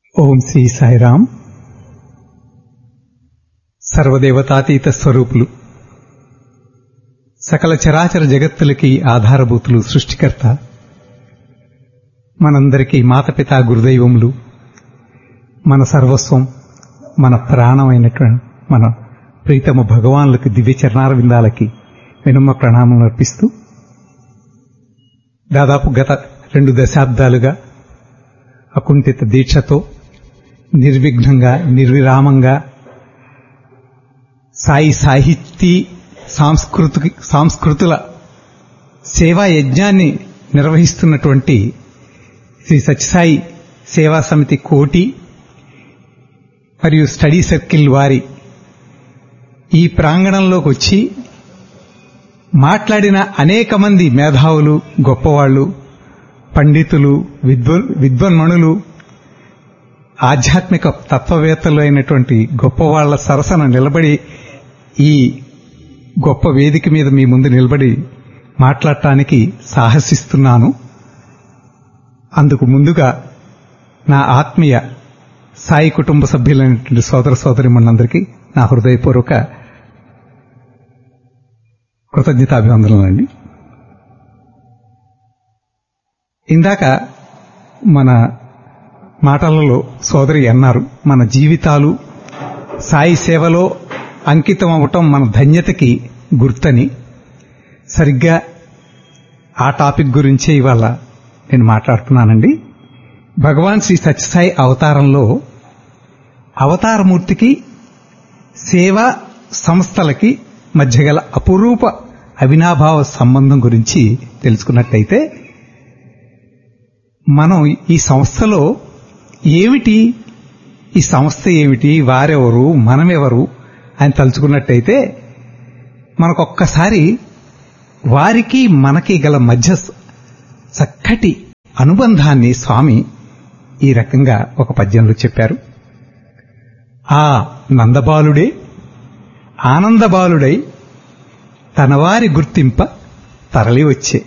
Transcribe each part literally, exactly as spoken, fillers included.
ఓం శ్రీ సాయిరాం. సర్వదేవతాతీత స్వరూపులు, సకల చరాచర జగత్తులకి ఆధారభూతులు, సృష్టికర్త, మనందరికీ మాతపితా గురుదైవములు, మన సర్వస్వం, మన ప్రాణమైనటువంటి మన ప్రీతమ భగవానులకి దివ్య చరణారవిందాలకి వినమ్ర ప్రణామం అర్పిస్తూ, దాదాపు గత రెండు దశాబ్దాలుగా అకుంఠిత దీక్షతో నిర్విఘ్నంగా నిర్విరామంగా సాయి సాహితీ సాంస్కృతిక సాంస్కృతుల సేవా యజ్ఞాన్ని నిర్వహిస్తున్నటువంటి శ్రీ సత్యసాయి సేవా సమితి కోటి మరియు స్టడీ సర్కిల్ వారి ఈ ప్రాంగణంలోకి వచ్చి మాట్లాడిన అనేక మంది మేధావులు, గొప్పవాళ్లు, పండితులు, విద్వ విద్వన్మణులు, ఆధ్యాత్మిక తత్వవేత్తలు అయినటువంటి గొప్పవాళ్ల సరసన నిలబడి ఈ గొప్ప వేదిక మీద మీ ముందు నిలబడి మాట్లాడటానికి సాహసిస్తున్నాను. అందుకు ముందుగా నా ఆత్మీయ సాయి కుటుంబ సభ్యులైనటువంటి సోదర సోదరిమణులందరికీ నా హృదయపూర్వక కృతజ్ఞతాభివందనలండి. ఇందాక మన మాటలలో సోదరి అన్నారు, మన జీవితాలు సాయి సేవలో అంకితం అవటం మన ధన్యతకి గుర్తని. సరిగ్గా ఆ టాపిక్ గురించే ఇవాళ నేను మాట్లాడుతున్నానండి. భగవాన్ శ్రీ సత్యసాయి అవతారంలో అవతారమూర్తికి సేవా సంస్థలకి మధ్య గల అపురూప అవినాభావ సంబంధం గురించి తెలుసుకున్నట్టయితే, మనం ఈ సంస్థలో ఏమిటి, ఈ సంస్థ ఏమిటి, వారెవరు, మనమెవరు అని తలుచుకున్నట్టయితే మనకొక్కసారి వారికి మనకి గల మధ్య చక్కటి అనుబంధాన్ని స్వామి ఈ రకంగా ఒక పద్యంలో చెప్పారు. ఆ నందబాలుడే ఆనందబాలుడై తనవారి గుర్తింప తరలి వచ్చే,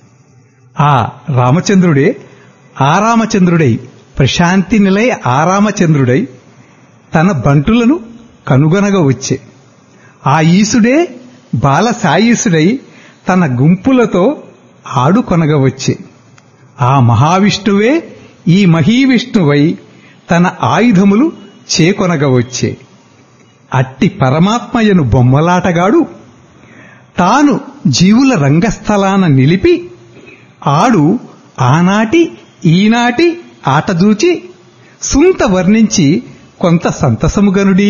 ఆ రామచంద్రుడే ఆరామచంద్రుడై ప్రశాంతి నిలయ ఆరామచంద్రుడై తన బంటులను కనుగొనగా వచ్చే, ఆ ఈసుడే బాల సాయీసుడై తన గుంపులతో ఆడుకొనగా వచ్చే, ఆ మహావిష్ణువే ఈ మహీవిష్ణువై తన ఆయుధములు చేకొనగా వచ్చే, అట్టి పరమాత్మయను బొమ్మలాటగాడు తాను జీవుల రంగస్థలాన నిలిపి ఆడు ఆనాటి ఈనాటి ఆటదూచి సుంత వర్ణించి కొంత సంతసముగనుడి.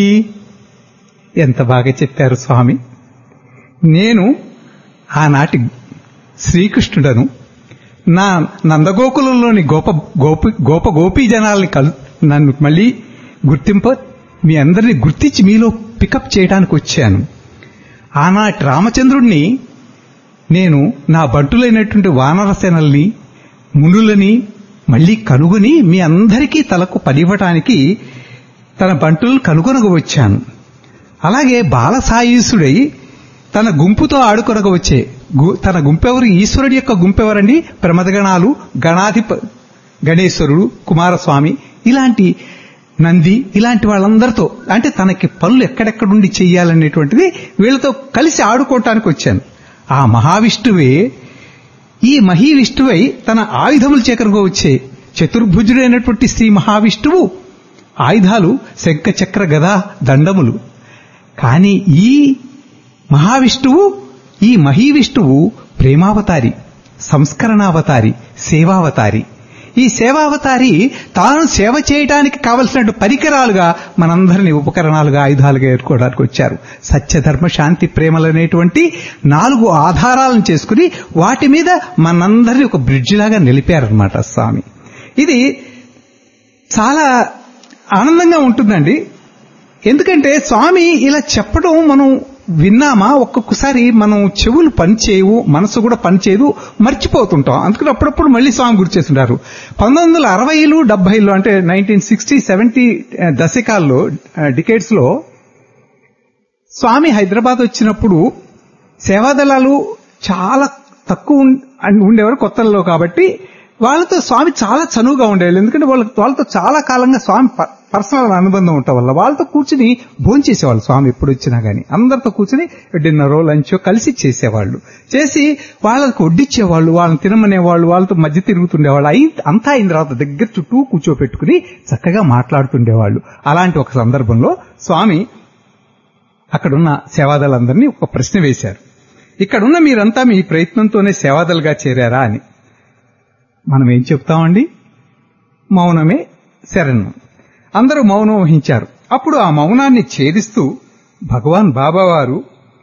ఎంత బాగా చెప్పారు స్వామి. నేను ఆనాటి శ్రీకృష్ణుడను, నా నందగోకులంలోని గోప గోపి గోప గోపీ జనాల్ని కలు నన్ను మళ్ళీ గుర్తింప మీ అందరినీ గుర్తించి మీలో పికప్ చేయడానికి వచ్చాను. ఆనాటి రామచంద్రుణ్ణి నేను నా బంటులైనటువంటి వానరసేనల్ని, మునులని మళ్లీ కనుగొని మీ అందరికీ తలకు పనివ్వటానికి తన బంటులను కనుగొనగా వచ్చాను. అలాగే బాలసాయీసుడై తన గుంపుతో ఆడుకొనగా వచ్చే, తన గుంపెవరు, ఈశ్వరుడి యొక్క గుంపెవరండి, ప్రమదగణాలు, గణాధిప గణేశ్వరుడు, కుమారస్వామి, ఇలాంటి నంది, ఇలాంటి వాళ్ళందరితో, అంటే తనకి పనులు ఎక్కడెక్కడుండి చెయ్యాలనేటువంటిది వీళ్ళతో కలిసి ఆడుకోవటానికి వచ్చాను. ఆ మహావిష్ణువే ఈ మహీవిష్ణువై తన ఆయుధములు చేకరుగా వచ్చే చతుర్భుజుడైనటువంటి శ్రీ మహావిష్ణువు ఆయుధాలు శంఖ చక్ర గదా దండములు. కాని ఈ మహావిష్ణువు, ఈ మహీవిష్ణువు ప్రేమావతారి, సంస్కరణావతారి, సేవావతారి. ఈ సేవావతారి తాను సేవ చేయడానికి కావలసిన పరికరాలుగా మనందరినీ ఉపకరణాలుగా, ఆయుధాలుగా ఏర్కోవడానికి వచ్చారు. సత్యధర్మ శాంతి ప్రేమలనేటువంటి నాలుగు ఆధారాలను చేసుకుని వాటి మీద మనందరినీ ఒక బ్రిడ్జ్ లాగా నిలిపారనమాట స్వామి. ఇది చాలా ఆనందంగా ఉంటుందండి. ఎందుకంటే స్వామి ఇలా చెప్పడం మనం విన్నామా, ఒక్కొక్కసారి మనం చెవులు పనిచేయవు, మనసు కూడా పనిచేయదు, మర్చిపోతుంటాం. అందుకని అప్పుడప్పుడు మళ్లీ స్వామి గుర్తు చేస్తుంటారు. పంతొమ్మిది వందల అరవైలు డెబ్బైలో అంటే నైన్టీన్ సిక్స్టీ సెవెంటీ దశకాల్లో, డికేడ్స్ లో స్వామి హైదరాబాద్ వచ్చినప్పుడు సేవాదళాలు చాలా తక్కువ ఉండేవారు కొత్తల్లో. కాబట్టి వాళ్ళతో స్వామి చాలా చనువుగా ఉండేవాళ్ళు. ఎందుకంటే వాళ్ళ వాళ్ళతో చాలా కాలంగా స్వామి పర్సనల్ అనుబంధం ఉండటం వల్ల వాళ్ళతో కూర్చుని భోంచేసేవాళ్ళు. స్వామి ఎప్పుడు వచ్చినా గానీ అందరితో కూర్చుని డిన్నరో లంచో కలిసి చేసేవాళ్ళు. చేసి వాళ్ళకి వడ్డిచ్చేవాళ్ళు, వాళ్ళని తినమనేవాళ్ళు, వాళ్ళతో మధ్య తిరుగుతుండేవాళ్ళు. అయి అంతా అయిన తర్వాత దగ్గర చుట్టూ కూర్చోపెట్టుకుని చక్కగా మాట్లాడుతుండేవాళ్ళు. అలాంటి ఒక సందర్భంలో స్వామి అక్కడున్న సేవాదలందరినీ ఒక ప్రశ్న వేశారు. ఇక్కడున్న మీరంతా మీ ప్రయత్నంతోనే సేవాదలుగా చేరారా అని. మనం ఏం చెప్తామండి? మౌనమే శరణం. అందరూ మౌనం వహించారు. అప్పుడు ఆ మౌనాన్ని ఛేదిస్తూ భగవాన్ బాబావారు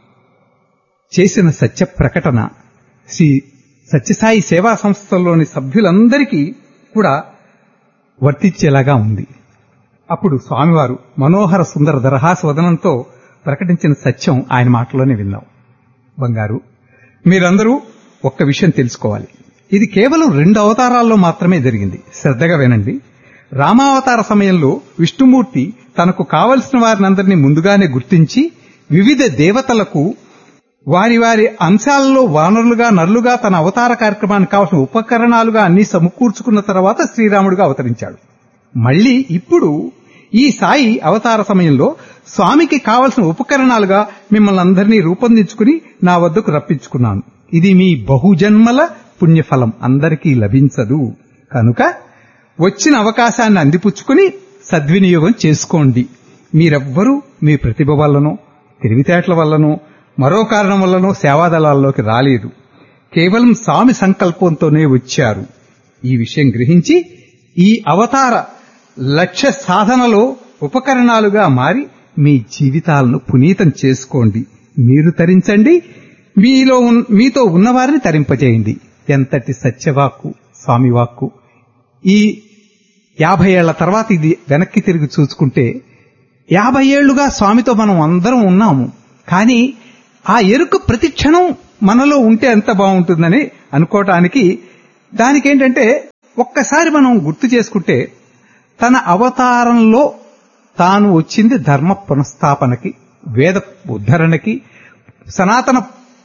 చేసిన సత్య ప్రకటన శ్రీ సత్యసాయి సేవా సంస్థల్లోని సభ్యులందరికీ కూడా వర్తించేలాగా ఉంది. అప్పుడు స్వామివారు మనోహర సుందర దరహాస వదనంతో ప్రకటించిన సత్యం ఆయన మాటలోనే విన్నాం. బంగారు, మీరందరూ ఒక్క విషయం తెలుసుకోవాలి. ఇది కేవలం రెండు అవతారాల్లో మాత్రమే జరిగింది. శ్రద్ధగా వినండి. రామావతార సమయంలో విష్ణుమూర్తి తనకు కావలసిన వారినందరినీ ముందుగానే గుర్తించి వివిధ దేవతలకు వారి వారి అంశాలలో వానరులుగా నరులుగా తన అవతార కార్యక్రమానికి కావలసిన ఉపకరణాలుగా అన్ని సమకూర్చుకున్న తర్వాత శ్రీరాముడుగా అవతరించాడు. మళ్లీ ఇప్పుడు ఈ సాయి అవతార సమయంలో స్వామికి కావలసిన ఉపకరణాలుగా మిమ్మల్ని అందరినీ రూపొందించుకుని నా వద్దకు రప్పించుకున్నాను. ఇది మీ బహుజన్మల పుణ్యఫలం, అందరికీ లభించదు. కనుక వచ్చిన అవకాశాన్ని అందిపుచ్చుకుని సద్వినియోగం చేసుకోండి. మీరెవ్వరూ మీ ప్రతిభ వల్లనో తెలివితేటల వల్లనో మరో కారణం వల్లనో సేవాదళాల్లోకి రాలేదు. కేవలం స్వామి సంకల్పంతోనే వచ్చారు. ఈ విషయం గ్రహించి ఈ అవతార లక్ష్య సాధనలో ఉపకరణాలుగా మారి మీ జీవితాలను పునీతం చేసుకోండి. మీరు తరించండి, మీలో మీతో ఉన్నవారిని తరింపజేయండి. ఎంతటి సత్యవాక్కు స్వామివాక్కు! ఈ యాభై ఏళ్ల తర్వాత ఇది వెనక్కి తిరిగి చూసుకుంటే యాభై ఏళ్లుగా స్వామితో మనం అందరం ఉన్నాము. కానీ ఆ ఎరుక ప్రతి క్షణం మనలో ఉంటే ఎంత బాగుంటుందని అనుకోవటానికి దానికేంటంటే ఒక్కసారి మనం గుర్తు చేసుకుంటే తన అవతారంలో తాను వచ్చింది ధర్మ పునఃస్థాపనకి, వేద ఉద్ధరణకి, సనాతన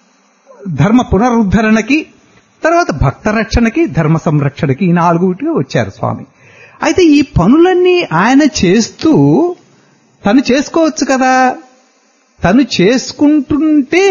ధర్మ పునరుద్ధరణకి, తర్వాత భక్త రక్షణకి, ధర్మ సంరక్షణకి, ఈ నాలుగుటిగా వచ్చారు స్వామి. అయితే ఈ పనులన్నీ ఆయన చేస్తూ తను చేసుకోవచ్చు కదా. తను చేసుకుంటుంటే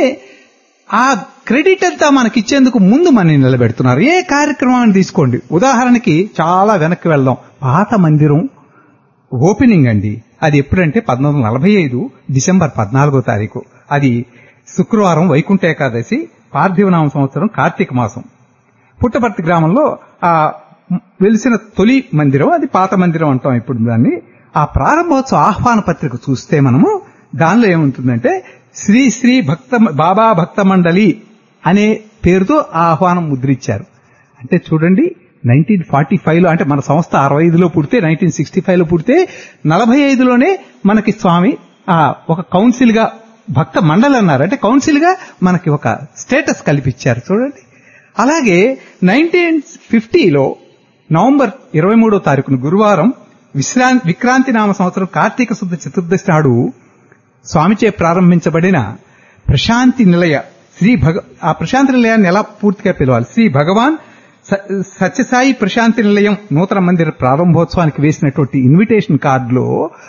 ఆ క్రెడిట్ అంతా మనకిచ్చేందుకు ముందు మనని నిలబెడుతున్నారు. ఏ కార్యక్రమాన్ని తీసుకోండి, ఉదాహరణకి చాలా వెనక్కి వెళ్దాం. పాత మందిరం ఓపెనింగ్ అండి. అది ఎప్పుడంటే పంతొమ్మిది వందల నలభై ఐదు డిసెంబర్ పద్నాలుగో తారీఖు. అది శుక్రవారం, వైకుంఠ ఏకాదశి, పార్థివనామ సంవత్సరం, కార్తీక మాసం. పుట్టపర్తి గ్రామంలో ఆ వెలిసిన తొలి మందిరం, అది పాత మందిరం అంటాం ఇప్పుడు దాన్ని. ఆ ప్రారంభోత్సవ ఆహ్వాన పత్రిక చూస్తే మనము దానిలో ఏముంటుందంటే శ్రీ శ్రీ భక్త బాబా భక్త మండలి అనే పేరుతో ఆ ఆహ్వానం ముద్రించారు. అంటే చూడండి, నైన్టీన్ ఫార్టీ ఫైవ్ లో అంటే మన సంస్థ అరవై ఐదులో పుడితే నైన్టీన్ సిక్స్టీ ఫైవ్ లో పుడితే నలభై ఐదులోనే మనకి స్వామి ఆ ఒక కౌన్సిల్ గా భక్త మండలి అన్నారు. అంటే కౌన్సిల్ గా మనకి ఒక స్టేటస్ కల్పించారు చూడండి. అలాగే నైన్టీన్ ఫిఫ్టీలో నవంబర్ ఇరవై మూడో తారీఖున గురువారం విశ్రాంతి విక్రాంతి నామ సంవత్సరం కార్తీక శుద్ధ చతుర్దశి నాడు స్వామిచే ప్రారంభించబడిన ప్రశాంతి నిలయ శ్రీ భగ ఆ ప్రశాంతి నిలయాన్ని ఎలా పూర్తిగా పిలవాలి, శ్రీ భగవాన్ సత్యసాయి ప్రశాంతి నిలయం నూతన మందిర ప్రారంభోత్సవానికి వేసినటువంటి ఇన్విటేషన్ కార్డులో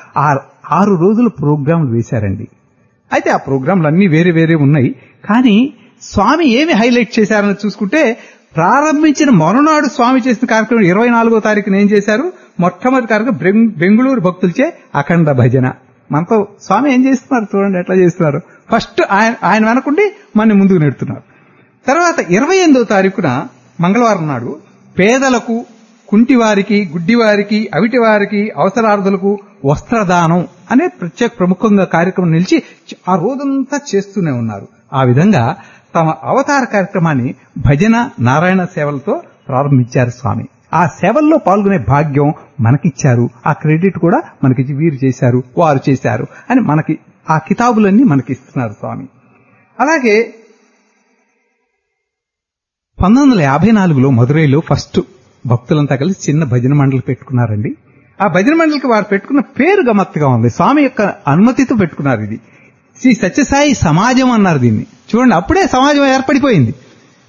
ఆరు రోజుల ప్రోగ్రాంలు వేశారండి. అయితే ఆ ప్రోగ్రాంలు అన్ని వేరే వేరే ఉన్నాయి. కానీ స్వామి ఏమి హైలైట్ చేశారని చూసుకుంటే ప్రారంభించిన మరునాడు స్వామి చేసిన కార్యక్రమం ఇరవై నాలుగో తారీఖున ఏం చేశారు? మొట్టమొదటి కార్యక్రమం బెంగుళూరు భక్తులచే అఖండ భజన. మనతో స్వామి ఏం చేస్తున్నారు చూడండి, ఎట్లా చేస్తున్నారు. ఫస్ట్ ఆయన ఆయన వెనకుండి మన ముందుకు నెడుతున్నారు. తర్వాత ఇరవై ఎనిమిదో తారీఖున మంగళవారం నాడు పేదలకు, కుంటివారికి, గుడ్డివారికి, అవిటివారికి, అవసరార్థులకు వస్త్రదానం అనే ప్రత్యేక ప్రముఖంగా కార్యక్రమం నిలిచి ఆ రోజంతా చేస్తూనే ఉన్నారు. ఆ విధంగా తమ అవతార కార్యక్రమాన్ని భజన, నారాయణ సేవలతో ప్రారంభించారు స్వామి. ఆ సేవల్లో పాల్గొనే భాగ్యం మనకిచ్చారు. ఆ క్రెడిట్ కూడా మనకి వీరు చేశారు, వారు చేశారు అని మనకి ఆ కితాబులన్నీ మనకి ఇస్తున్నారు స్వామి. అలాగే పంతొమ్మిది వందల యాభై నాలుగులో మదురైలో ఫస్ట్ భక్తులంతా కలిసి చిన్న భజన మండలి పెట్టుకున్నారండి. ఆ భజన మండలికి వారు పెట్టుకున్న పేరు గమ్మత్తుగా ఉంది. స్వామి యొక్క అనుమతితో పెట్టుకున్నారు. ఇది శ్రీ సత్యసాయి సమాజం అన్నారు దీన్ని. చూడండి, అప్పుడే సమాజం ఏర్పడిపోయింది.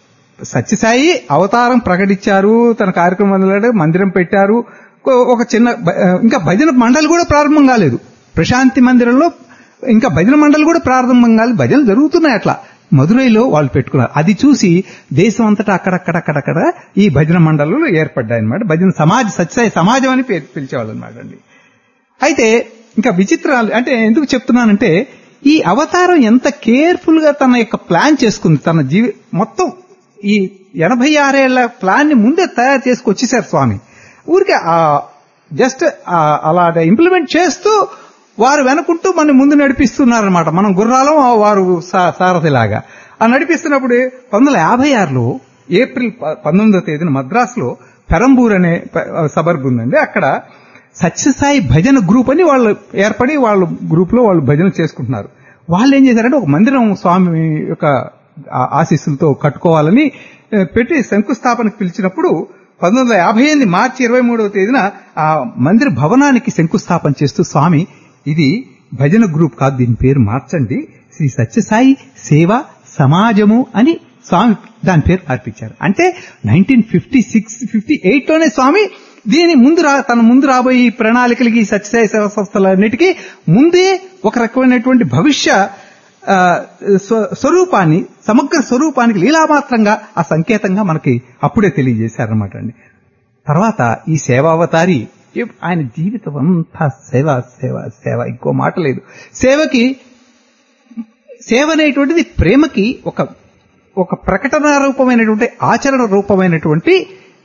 సత్యసాయి అవతారం ప్రకటించారు, తన కార్యక్రమం మందిరం పెట్టారు, ఒక చిన్న ఇంకా భజన మండలి కూడా ప్రారంభం కాలేదు. ప్రశాంతి మందిరంలో ఇంకా భజన మండలి కూడా ప్రారంభం కాలేదు, భజనలు జరుగుతున్నాయి. అట్లా మదురైలో వాళ్ళు పెట్టుకున్నారు. అది చూసి దేశం అంతటా అక్కడక్కడక్కడక్కడ ఈ భజన మండళ్ళు ఏర్పడ్డాయన్నమాట. భజన సమాజ్, సత్యసాయి సమాజం అని పేరు పిలిచేవాళ్ళు అనమాట అండి. అయితే ఇంకా విచిత్రాలు అంటే ఎందుకు చెప్తున్నానంటే, ఈ అవతారం ఎంత కేర్ఫుల్ గా తన యొక్క ప్లాన్ చేసుకుంది. తన జీవి మొత్తం ఈ ఎనభై ఆరేళ్ల ప్లాన్ ని ముందే తయారు చేసుకొచ్చేసారు స్వామి. ఊరికే జస్ట్ అలా ఇంప్లిమెంట్ చేస్తూ వారు వెనుకుంటూ మన ముందు నడిపిస్తున్నారనమాట. మనం గుర్రాలం, వారు సారథిలాగా ఆ నడిపిస్తున్నప్పుడు పంతొమ్మిది వందల యాభై ఆరులో ఏప్రిల్ పంతొమ్మిదో తేదీన మద్రాసులో పెరంబూర్ అనే సబర్బ్ ఉందండి. అక్కడ సత్యసాయి భజన గ్రూప్ అని వాళ్ళు ఏర్పడి వాళ్ళ గ్రూప్ లో వాళ్ళు భజన చేసుకుంటున్నారు. వాళ్ళు ఏం చేశారంటే ఒక మందిరం స్వామి యొక్క ఆశీస్సులతో కట్టుకోవాలని పెట్టి శంకుస్థాపనకు పిలిచినప్పుడు పంతొమ్మిది వందల యాభై ఎనిమిది మార్చి ఇరవై మూడవ తేదీన ఆ మందిర భవనానికి శంకుస్థాపన చేస్తూ స్వామి ఇది భజన గ్రూప్ కాదు, దీని పేరు మార్చండి, శ్రీ సత్యసాయి సేవా సమాజము అని స్వామి దాని పేరు మార్పించారు. అంటే nineteen fifty six fifty eight లోనే స్వామి దీని ముందు రా తన ముందు రాబోయే ప్రణాళికలకి సత్యసాయి సేవా సంస్థలన్నిటికీ ముందే ఒక రకమైనటువంటి భవిష్య స్వరూపాన్ని, సమగ్ర స్వరూపానికి లీలామాత్రంగా ఆ సంకేతంగా మనకి అప్పుడే తెలియజేశారనమాట అండి. తర్వాత ఈ సేవావతారి ఆయన జీవితం అంతా సేవ సేవ సేవ, ఇంకో మాట లేదు. సేవకి సేవ అనేటువంటిది ప్రేమకి ఒక ఒక ప్రకటన రూపమైనటువంటి ఆచరణ రూపమైనటువంటి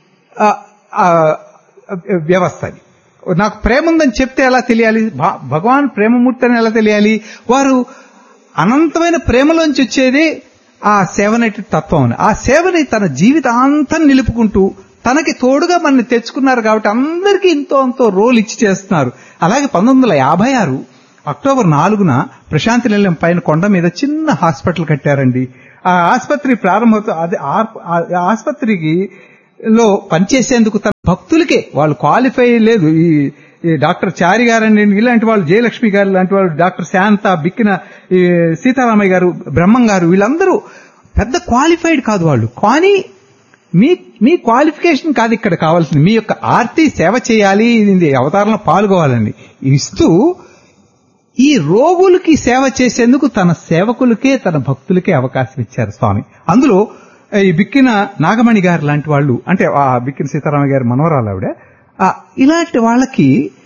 వ్యవస్థ. అది నాకు ప్రేమ ఉందని చెప్తే ఎలా తెలియాలి? భగవాన్ ప్రేమమూర్తి అని ఎలా తెలియాలి? వారు అనంతమైన ప్రేమలోంచి వచ్చేది ఆ సేవనేటి తత్వం. ఆ సేవని తన జీవితాంతం నిలుపుకుంటూ తనకి తోడుగా మనల్ని తెచ్చుకున్నారు కాబట్టి అందరికీ ఇంతో అంతో రోల్ ఇచ్చి చేస్తున్నారు. అలాగే పంతొమ్మిది వందల యాభై ఆరు అక్టోబర్ నాలుగున ప్రశాంతి నిలయం పైన కొండ మీద చిన్న హాస్పిటల్ కట్టారండి. ఆ ఆసుపత్రి ప్రారంభంతో అది ఆసుపత్రికి లో పనిచేసేందుకు తన భక్తులకే, వాళ్ళు క్వాలిఫై లేదు, ఈ డాక్టర్ చారి గారండి, ఇలాంటి వాళ్ళు, జయలక్ష్మి గారు లాంటి వాళ్ళు, డాక్టర్ శాంత, బిక్కిన సీతారామయ్య గారు, బ్రహ్మం గారు, వీళ్ళందరూ పెద్ద క్వాలిఫైడ్ కాదు వాళ్ళు. కానీ మీ మీ క్వాలిఫికేషన్ కాదు ఇక్కడ కావాల్సింది, మీ యొక్క ఆర్తి సేవ చేయాలి, అవతారంలో పాల్గొవాలని ఇస్తూ ఈ రోగులకి సేవ చేసేందుకు తన సేవకులకే, తన భక్తులకే అవకాశం ఇచ్చారు స్వామి. అందులో ఈ బిక్కిన నాగమణి గారు లాంటి వాళ్ళు, అంటే ఆ బిక్కిన సీతారామయ్య గారి మనవరాలు ఆవిడ, ఇలాంటి వాళ్ళకి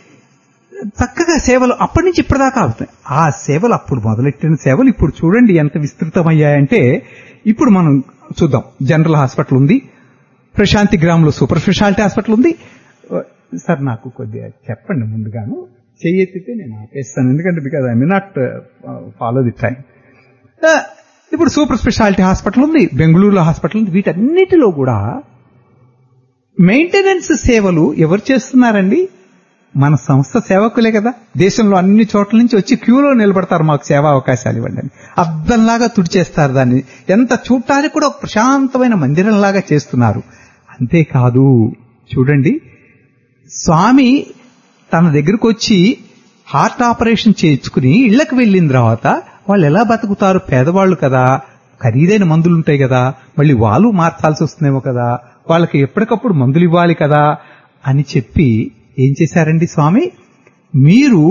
చక్కగా సేవలు అప్పటి నుంచి ఇప్పటిదాకా అవుతాయి. ఆ సేవలు అప్పుడు మొదలెట్టిన సేవలు ఇప్పుడు చూడండి ఎంత విస్తృతమయ్యాయంటే, ఇప్పుడు మనం చూద్దాం. జనరల్ హాస్పిటల్ ఉంది, ప్రశాంతి గ్రామంలో సూపర్ స్పెషాలిటీ హాస్పిటల్ ఉంది. సార్ నాకు కొద్దిగా చెప్పండి ముందుగాను, చెయ్యెత్తితే నేను ఆపేస్తాను, ఎందుకంటే because I may not follow the time. ఇప్పుడు సూపర్ స్పెషాలిటీ హాస్పిటల్ ఉంది, బెంగళూరులో హాస్పిటల్ ఉంది. వీటన్నిటిలో కూడా మెయింటెనెన్స్ సేవలు ఎవరు చేస్తున్నారండి? మన సంస్థ సేవకులే కదా. దేశంలో అన్ని చోట్ల నుంచి వచ్చి క్యూలో నిలబడతారు, మాకు సేవా అవకాశాలు ఇవ్వండి అని. అద్దంలాగా తుడిచేస్తారు దాన్ని. ఎంత చూడటానికి కూడా ఒక ప్రశాంతమైన మందిరంలాగా చేస్తున్నారు. అంతేకాదు చూడండి, స్వామి తన దగ్గరకు వచ్చి హార్ట్ ఆపరేషన్ చేయించుకుని ఇళ్లకు వెళ్ళిన తర్వాత వాళ్ళు ఎలా బతుకుతారు? పేదవాళ్లు కదా, ఖరీదైన మందులు ఉంటాయి కదా, మళ్ళీ వాళ్ళు మార్చాల్సి వస్తుందేమో కదా, వాళ్ళకి ఎప్పటికప్పుడు మందులు ఇవ్వాలి కదా అని చెప్పి ఏం చేశారండి స్వామి? మీరు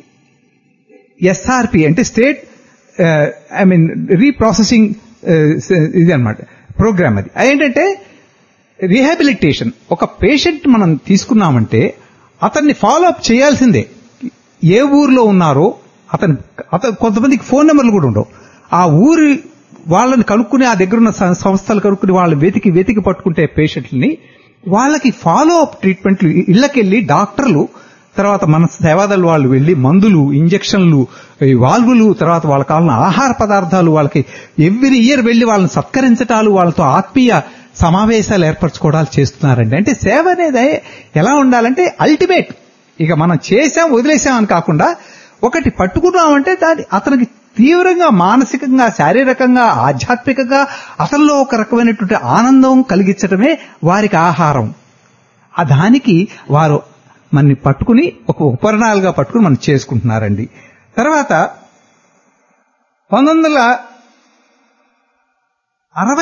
ఎస్ఆర్పి అంటే స్టేట్ ఐ మీన్ రీప్రాసెసింగ్ ఇది అనమాట ప్రోగ్రామ్. అది ఏంటంటే రీహాబిలిటేషన్. ఒక పేషెంట్ మనం తీసుకున్నామంటే అతన్ని ఫాలో అప్ చేయాల్సిందే. ఏ ఊర్లో ఉన్నారో అతను అతను కొంతమందికి ఫోన్ నెంబర్లు కూడా ఉండవు. ఆ ఊరి వాళ్ళని కనుక్కుని, ఆ దగ్గర ఉన్న సంస్థలు కనుక్కుని వాళ్ళు వెతికి వెతికి పట్టుకుంటే పేషెంట్లని, వాళ్ళకి ఫాలో అప్ ట్రీట్మెంట్లు, ఇళ్లకెళ్లి డాక్టర్లు, తర్వాత మన సేవాదళ వాళ్ళు వెళ్లి మందులు, ఇంజక్షన్లు, వాల్వులు, తర్వాత వాళ్ళకి కావాలన్న ఆహార పదార్థాలు, వాళ్ళకి ఎవ్రీ ఇయర్ వెళ్లి వాళ్ళని సత్కరించటాలు, వాళ్ళతో ఆత్మీయ సమావేశాలు ఏర్పరచుకోవడాలు చేస్తున్నారండి. అంటే సేవ అనేది ఎలా ఉండాలంటే అల్టిమేట్, ఇక మనం చేశాం వదిలేసామని కాకుండా ఒకటి పట్టుకున్నామంటే దాన్ని అతనికి తీవ్రంగా మానసికంగా, శారీరకంగా, ఆధ్యాత్మికంగా అతనిలో ఒక రకమైనటువంటి ఆనందం కలిగించడమే వారికి ఆహారం. ఆ దానికి వారు మనని పట్టుకుని ఒక ఉపకరణాలుగా పట్టుకుని మనం చేసుకుంటున్నారండి. తర్వాత పంతొమ్మిది వందల అరవై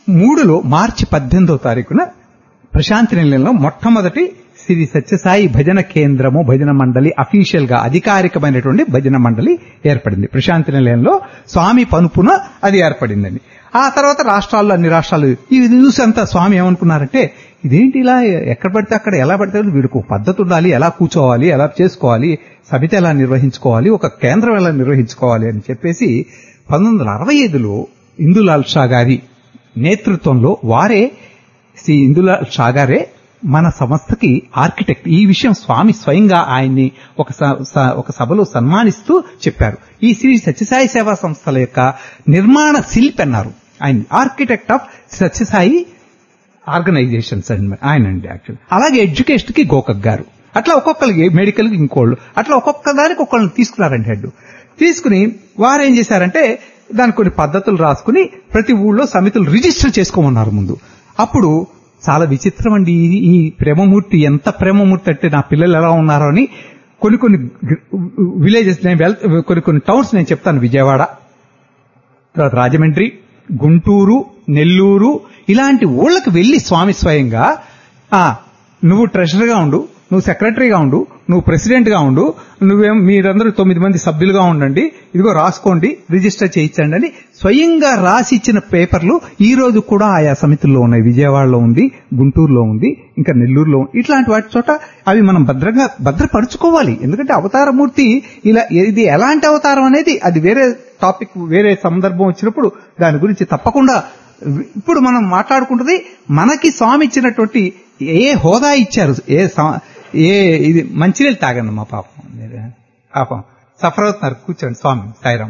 మూడులో మార్చి పద్దెనిమిదవ తారీఖున ప్రశాంతి నిలయంలో మొట్టమొదటి శ్రీ సత్యసాయి భజన కేంద్రము భజన మండలి అఫీషియల్ గా అధికారికమైనటువంటి భజన మండలి ఏర్పడింది. ప్రశాంతి నిలయంలో స్వామి పనుపున అది ఏర్పడిందండి. ఆ తర్వాత రాష్ట్రాల్లో అన్ని రాష్ట్రాలు ఇది చూసి అంతా స్వామి ఏమనుకున్నారంటే ఇదేంటి ఇలా ఎక్కడ పడితే అక్కడ ఎలా పడితే వీడికి ఒక పద్ధతి ఉండాలి, ఎలా కూర్చోవాలి, ఎలా చేసుకోవాలి, సమితి ఎలా నిర్వహించుకోవాలి, ఒక కేంద్రం ఎలా నిర్వహించుకోవాలి అని చెప్పేసి పంతొమ్మిది వందల అరవై ఐదులో ఇందులాల్ షా గారి నేతృత్వంలో వారే శ్రీ ఇందులాల్ షా గారే మన సంస్థకి ఆర్కిటెక్ట్. ఈ విషయం స్వామి స్వయంగా ఆయన్ని ఒక ఒక సభలో సన్మానిస్తూ చెప్పారు. ఈ శ్రీ సత్యసాయి సేవా సంస్థల యొక్క నిర్మాణ శిల్పి అన్నారు ఆయన, ఆర్కిటెక్ట్ ఆఫ్ సత్యసాయి ఆర్గనైజేషన్స్ అని ఆయన అండి యాక్చువల్. అలాగే ఎడ్యుకేషన్ కి గోకక్ గారు, అట్లా ఒక్కొక్కరికి మెడికల్ కి ఇంకోళ్ళు, అట్లా ఒక్కొక్క దానికి ఒక్కళ్ళని తీసుకున్నారండి హెడ్. తీసుకుని వారు ఏం చేశారంటే దానికి కొన్ని పద్ధతులు రాసుకుని ప్రతి ఊళ్ళో సమితులు రిజిస్టర్ చేసుకోమన్నారు ముందు. అప్పుడు చాలా విచిత్రం అండి, ఈ ప్రేమమూర్తి ఎంత ప్రేమమూర్తి అంటే నా పిల్లలు ఎలా ఉన్నారో అని కొన్ని కొన్ని విలేజెస్ నేను కొన్ని కొన్ని టౌన్స్ నేను చెప్తాను, విజయవాడ, తర్వాత రాజమండ్రి, గుంటూరు, నెల్లూరు ఇలాంటి ఊళ్ళకి వెళ్లి స్వామి స్వయంగా నువ్వు ట్రెషరర్గా ఉండు, నువ్వు సెక్రటరీగా ఉండు, నువ్వు ప్రెసిడెంట్ గా ఉండు, నువ్వేం మీరందరూ తొమ్మిది మంది సభ్యులుగా ఉండండి, ఇదిగో రాసుకోండి, రిజిస్టర్ చేయించండి అని స్వయంగా రాసి ఇచ్చిన పేపర్లు ఈ రోజు కూడా ఆయా సమితుల్లో ఉన్నాయి. విజయవాడలో ఉంది, గుంటూరులో ఉంది, ఇంకా నెల్లూరులో ఉంది. ఇట్లాంటి వాటి చోట అవి మనం భద్రంగా భద్రపరుచుకోవాలి. ఎందుకంటే అవతారమూర్తి ఇలా ఇది ఎలాంటి అవతారం అనేది అది వేరే టాపిక్, వేరే సందర్భం వచ్చినప్పుడు దాని గురించి తప్పకుండా. ఇప్పుడు మనం మాట్లాడుకుంటుంది మనకి స్వామి ఇచ్చినటువంటి ఏ హోదా ఇచ్చారు, ఏ ఏ ఇది మంచినీళ్ళు తాగండి మా పాపం పాపం సఫర్ అవుతున్నారు, కూర్చోండి స్వామి సాయిరాం.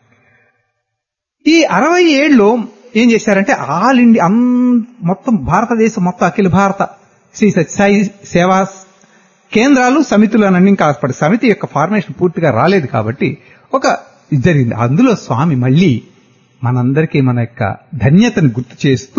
ఈ అరవై ఏడులో ఏం చేశారంటే ఆల్ ఇండియా మొత్తం భారతదేశం మొత్తం అఖిల భారత శ్రీ సత్యసాయి సేవా కేంద్రాలు సమితులు అని ఇంకా సమితి యొక్క ఫార్మేషన్ పూర్తిగా రాలేదు కాబట్టి ఒక జరిగింది. అందులో స్వామి మళ్ళీ మనందరికీ మన యొక్క ధన్యతను గుర్తు చేస్తూ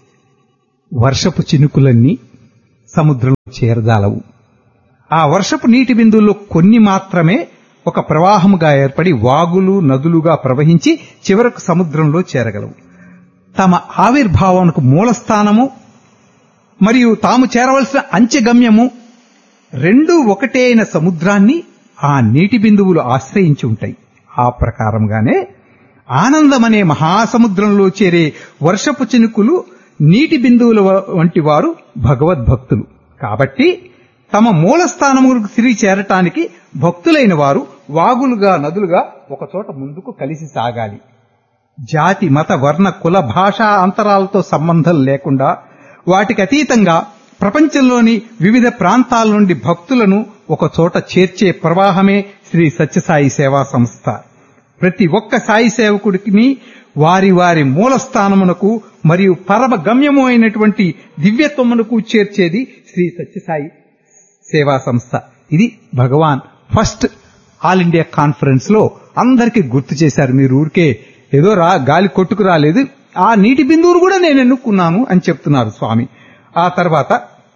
వర్షపు చినుకులన్నీ సముద్రంలో చేరదాలవు, ఆ వర్షపు నీటి బిందువుల్లో కొన్ని మాత్రమే ఒక ప్రవాహముగా ఏర్పడి వాగులు నదులుగా ప్రవహించి చివరకు సముద్రంలో చేరగలవు. తమ ఆవిర్భావనకు మూలస్థానము మరియు తాము చేరవలసిన అంచెగమ్యము రెండూ ఒకటే అయిన సముద్రాన్ని ఆ నీటి బిందువులు ఆశ్రయించి ఉంటాయి. ఆ ప్రకారంగానే ఆనందమనే మహాసముద్రంలో చేరే వర్షపు చినుకులు నీటి బిందువుల వంటి వారు భగవద్భక్తులు కాబట్టి తమ మూలస్థానములకు తిరిగి చేరటానికి భక్తులైన వారు వాగులుగా నదులుగా ఒకచోట ముందుకు కలిసి సాగాలి. జాతి మత వర్ణ కుల భాషా అంతరాలతో సంబంధం లేకుండా వాటికి అతీతంగా ప్రపంచంలోని వివిధ ప్రాంతాల నుండి భక్తులను ఒకచోట చేర్చే ప్రవాహమే శ్రీ సత్యసాయి సేవా సంస్థ. ప్రతి ఒక్క సాయి సేవకుడికి వారి వారి మూలస్థానమునకు మరియు పరమ గమ్యము అయినటువంటి దివ్యత్వమునకు చేర్చేది శ్రీ సత్యసాయి సేవా సంస్థ. ఇది భగవాన్ ఫస్ట్ ఆల్ ఇండియా కాన్ఫరెన్స్ లో అందరికీ గుర్తు చేశారు. మీరు ఊరికే ఏదో రా గాలి కొట్టుకు రాలేదు, ఆ నీటి బిందువును కూడా నేను ఎన్నుకున్నాను అని చెప్తున్నారు స్వామి. ఆ తర్వాత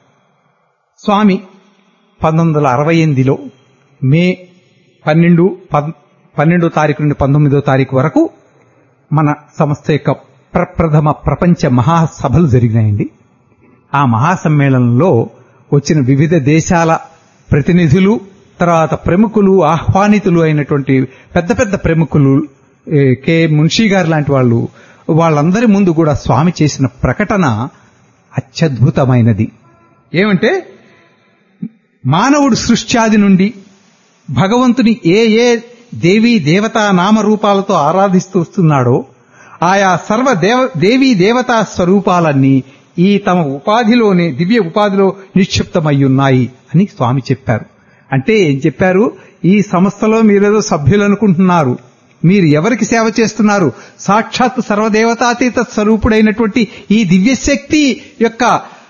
స్వామి పంతొమ్మిది వందల అరవై ఎనిమిదిలో మే పన్నెండు పన్నెండో తారీఖు నుండి పంతొమ్మిదో తారీఖు వరకు మన సంస్థ యొక్క ప్రప్రథమ ప్రపంచ మహాసభలు జరిగినాయండి. ఆ మహాసమ్మేళనంలో వచ్చిన వివిధ దేశాల ప్రతినిధులు, తర్వాత ప్రముఖులు, ఆహ్వానితులు అయినటువంటి పెద్ద పెద్ద ప్రముఖులు, కె మున్షీ గారు లాంటి వాళ్ళు, వాళ్ళందరి ముందు కూడా స్వామి చేసిన ప్రకటన అత్యద్భుతమైనది. ఏమంటే మానవుడు సృష్ట్యాది నుండి భగవంతుని ఏ ఏ దేవీ దేవతా నామరూపాలతో ఆరాధిస్తూ వస్తున్నాడో ఆయా సర్వ దేవ దేవీ దేవతా స్వరూపాలన్నీ ఈ తమ ఉపాధిలోనే దివ్య ఉపాధిలో నిక్షిప్తమయ్యున్నాయి అని స్వామి చెప్పారు. అంటే ఏం చెప్పారు? ఈ సంస్థలో మీరేదో సభ్యులు అనుకుంటున్నారు, మీరు ఎవరికి సేవ చేస్తున్నారు? సాక్షాత్ సర్వదేవతాతీత స్వరూపుడైనటువంటి ఈ దివ్యశక్తి యొక్క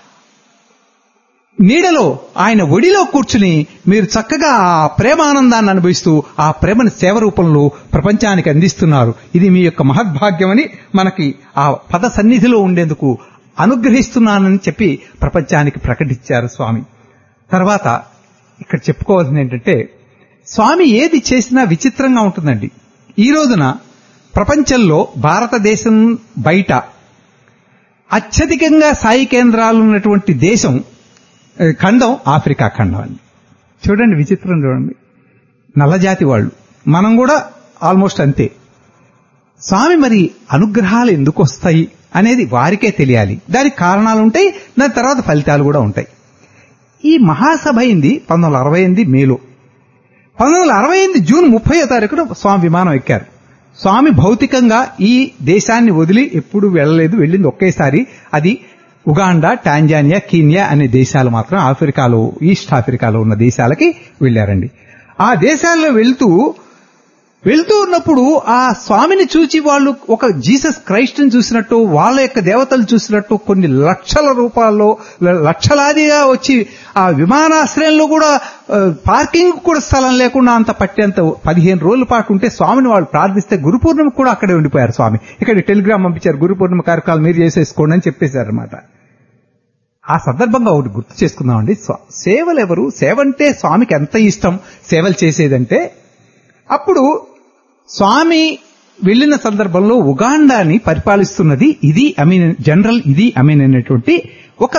నీడలో, ఆయన ఒడిలో కూర్చుని మీరు చక్కగా ఆ ప్రేమానందాన్ని అనుభవిస్తూ ఆ ప్రేమను సేవ రూపంలో ప్రపంచానికి అందిస్తున్నారు. ఇది మీ యొక్క మహద్భాగ్యమని మనకి ఆ పద సన్నిధిలో ఉండేందుకు అనుగ్రహిస్తున్నానని చెప్పి ప్రపంచానికి ప్రకటించారు స్వామి. తర్వాత ఇక్కడ చెప్పుకోవాల్సింది ఏంటంటే, స్వామి ఏది చేసినా విచిత్రంగా ఉంటుందండి. ఈ రోజున ప్రపంచంలో భారతదేశం బయట అత్యధికంగా సాయి కేంద్రాలు ఉన్నటువంటి దేశం ఖండం ఆఫ్రికా ఖండం అండి. చూడండి విచిత్రం చూడండి. నల్లజాతి వాళ్ళు, మనం కూడా ఆల్మోస్ట్ అంతే. స్వామి మరి అనుగ్రహాలు ఎందుకు వస్తాయి అనేది వారికే తెలియాలి. దానికి కారణాలు ఉంటాయి, దాని తర్వాత ఫలితాలు కూడా ఉంటాయి. ఈ మహాసభ అయింది పంతొమ్మిది వందల అరవై ఎనిమిది మేలో. పంతొమ్మిది వందల అరవై ఎనిమిది జూన్ ముప్పై తారీఖున స్వామి విమానం ఎక్కారు. స్వామి భౌతికంగా ఈ దేశాన్ని వదిలి ఎప్పుడు వెళ్ళలేదు, వెళ్ళింది ఒకేసారి. అది ఉగాండా, టాంజానియా, కీనియా అనే దేశాలు మాత్రం ఆఫ్రికాలో, ఈస్ట్ ఆఫ్రికాలో ఉన్న దేశాలకి వెళ్లారండి. ఆ దేశాల్లో వెళ్తూ వెళ్తూ ఉన్నప్పుడు ఆ స్వామిని చూచి వాళ్ళు ఒక జీసస్ క్రైస్ట్ ని చూసినట్టు, వాళ్ళ యొక్క దేవతలు చూసినట్టు కొన్ని లక్షల రూపాయల్లో లక్షలాదిగా వచ్చి ఆ విమానాశ్రయంలో కూడా పార్కింగ్ కూడా స్థలం లేకుండా అంత పట్టేంత పదిహేను రోజుల పాటు ఉంటే స్వామిని వాళ్ళు ప్రార్థిస్తే గురు పూర్ణిమ కూడా అక్కడే ఉండిపోయారు. స్వామి ఇక్కడ టెలిగ్రామ్ పంపించారు, గురు పూర్ణిమ కార్యక్రమాలు మీరు చేసేసుకోండి అని చెప్పేశారు అనమాట. ఆ సందర్భంగా ఒకటి గుర్తు చేసుకుందామండి. సేవలు ఎవరు, సేవ అంటే స్వామికి ఎంత ఇష్టం సేవలు చేసేదంటే, అప్పుడు స్వామి వెళ్లిన సందర్భంలో ఉగాండాని పరిపాలిస్తున్నది ఇది అమీన్, జనరల్ ఇది అమీన్ అనేటువంటి ఒక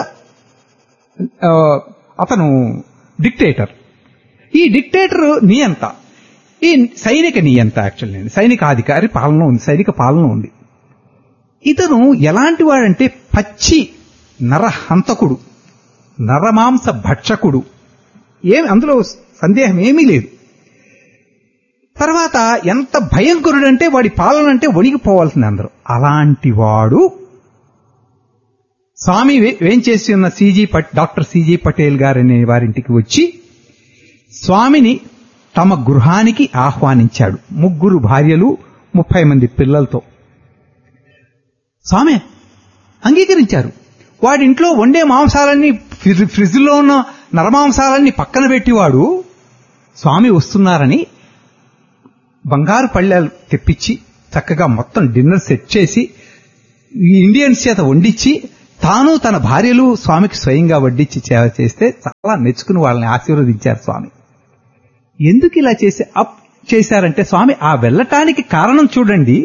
అతను డిక్టేటర్. ఈ డిక్టేటర్ నియంత, ఈ సైనిక నియంత, యాక్చువల్లీ సైనిక అధికారి పాలన ఉంది, సైనిక పాలన ఉంది. ఇతను ఎలాంటి వాడంటే పచ్చి నరహంతకుడు, నరమాంస భక్షకుడు, ఏమి అందులో సందేహం ఏమీ లేదు. తర్వాత ఎంత భయంకరుడంటే వాడి పాలన అంటే వణిగిపోవాల్సింది అందరూ. అలాంటి వాడు స్వామి ఏం చేసి ఉన్న సిజీ పట్ డాక్టర్ సిజీ పటేల్ గారు అనే వారింటికి వచ్చి స్వామిని తమ గృహానికి ఆహ్వానించాడు. ముగ్గురు భార్యలు, ముప్పై మంది పిల్లలతో స్వామి అంగీకరించారు. వాడింట్లో వండే మాంసాలన్నీ, ఫ్రిడ్జ్ లో ఉన్న నరమాంసాలన్నీ పక్కన పెట్టివాడు స్వామి వస్తున్నారని బంగారు పళ్ళెలు తెప్పించి చక్కగా మొత్తం డిన్నర్ సెట్ చేసి ఇండియన్స్ చేత వండించి తాను తన భార్యలు స్వామికి స్వయంగా వడ్డించి సేవ చేస్తే చాలా మెచ్చుకుని వాళ్ళని ఆశీర్వదించారు స్వామి. ఎందుకు ఇలా చేసి అప్ చేశారంటే స్వామి ఆ వెళ్ళటానికి కారణం చూడండి.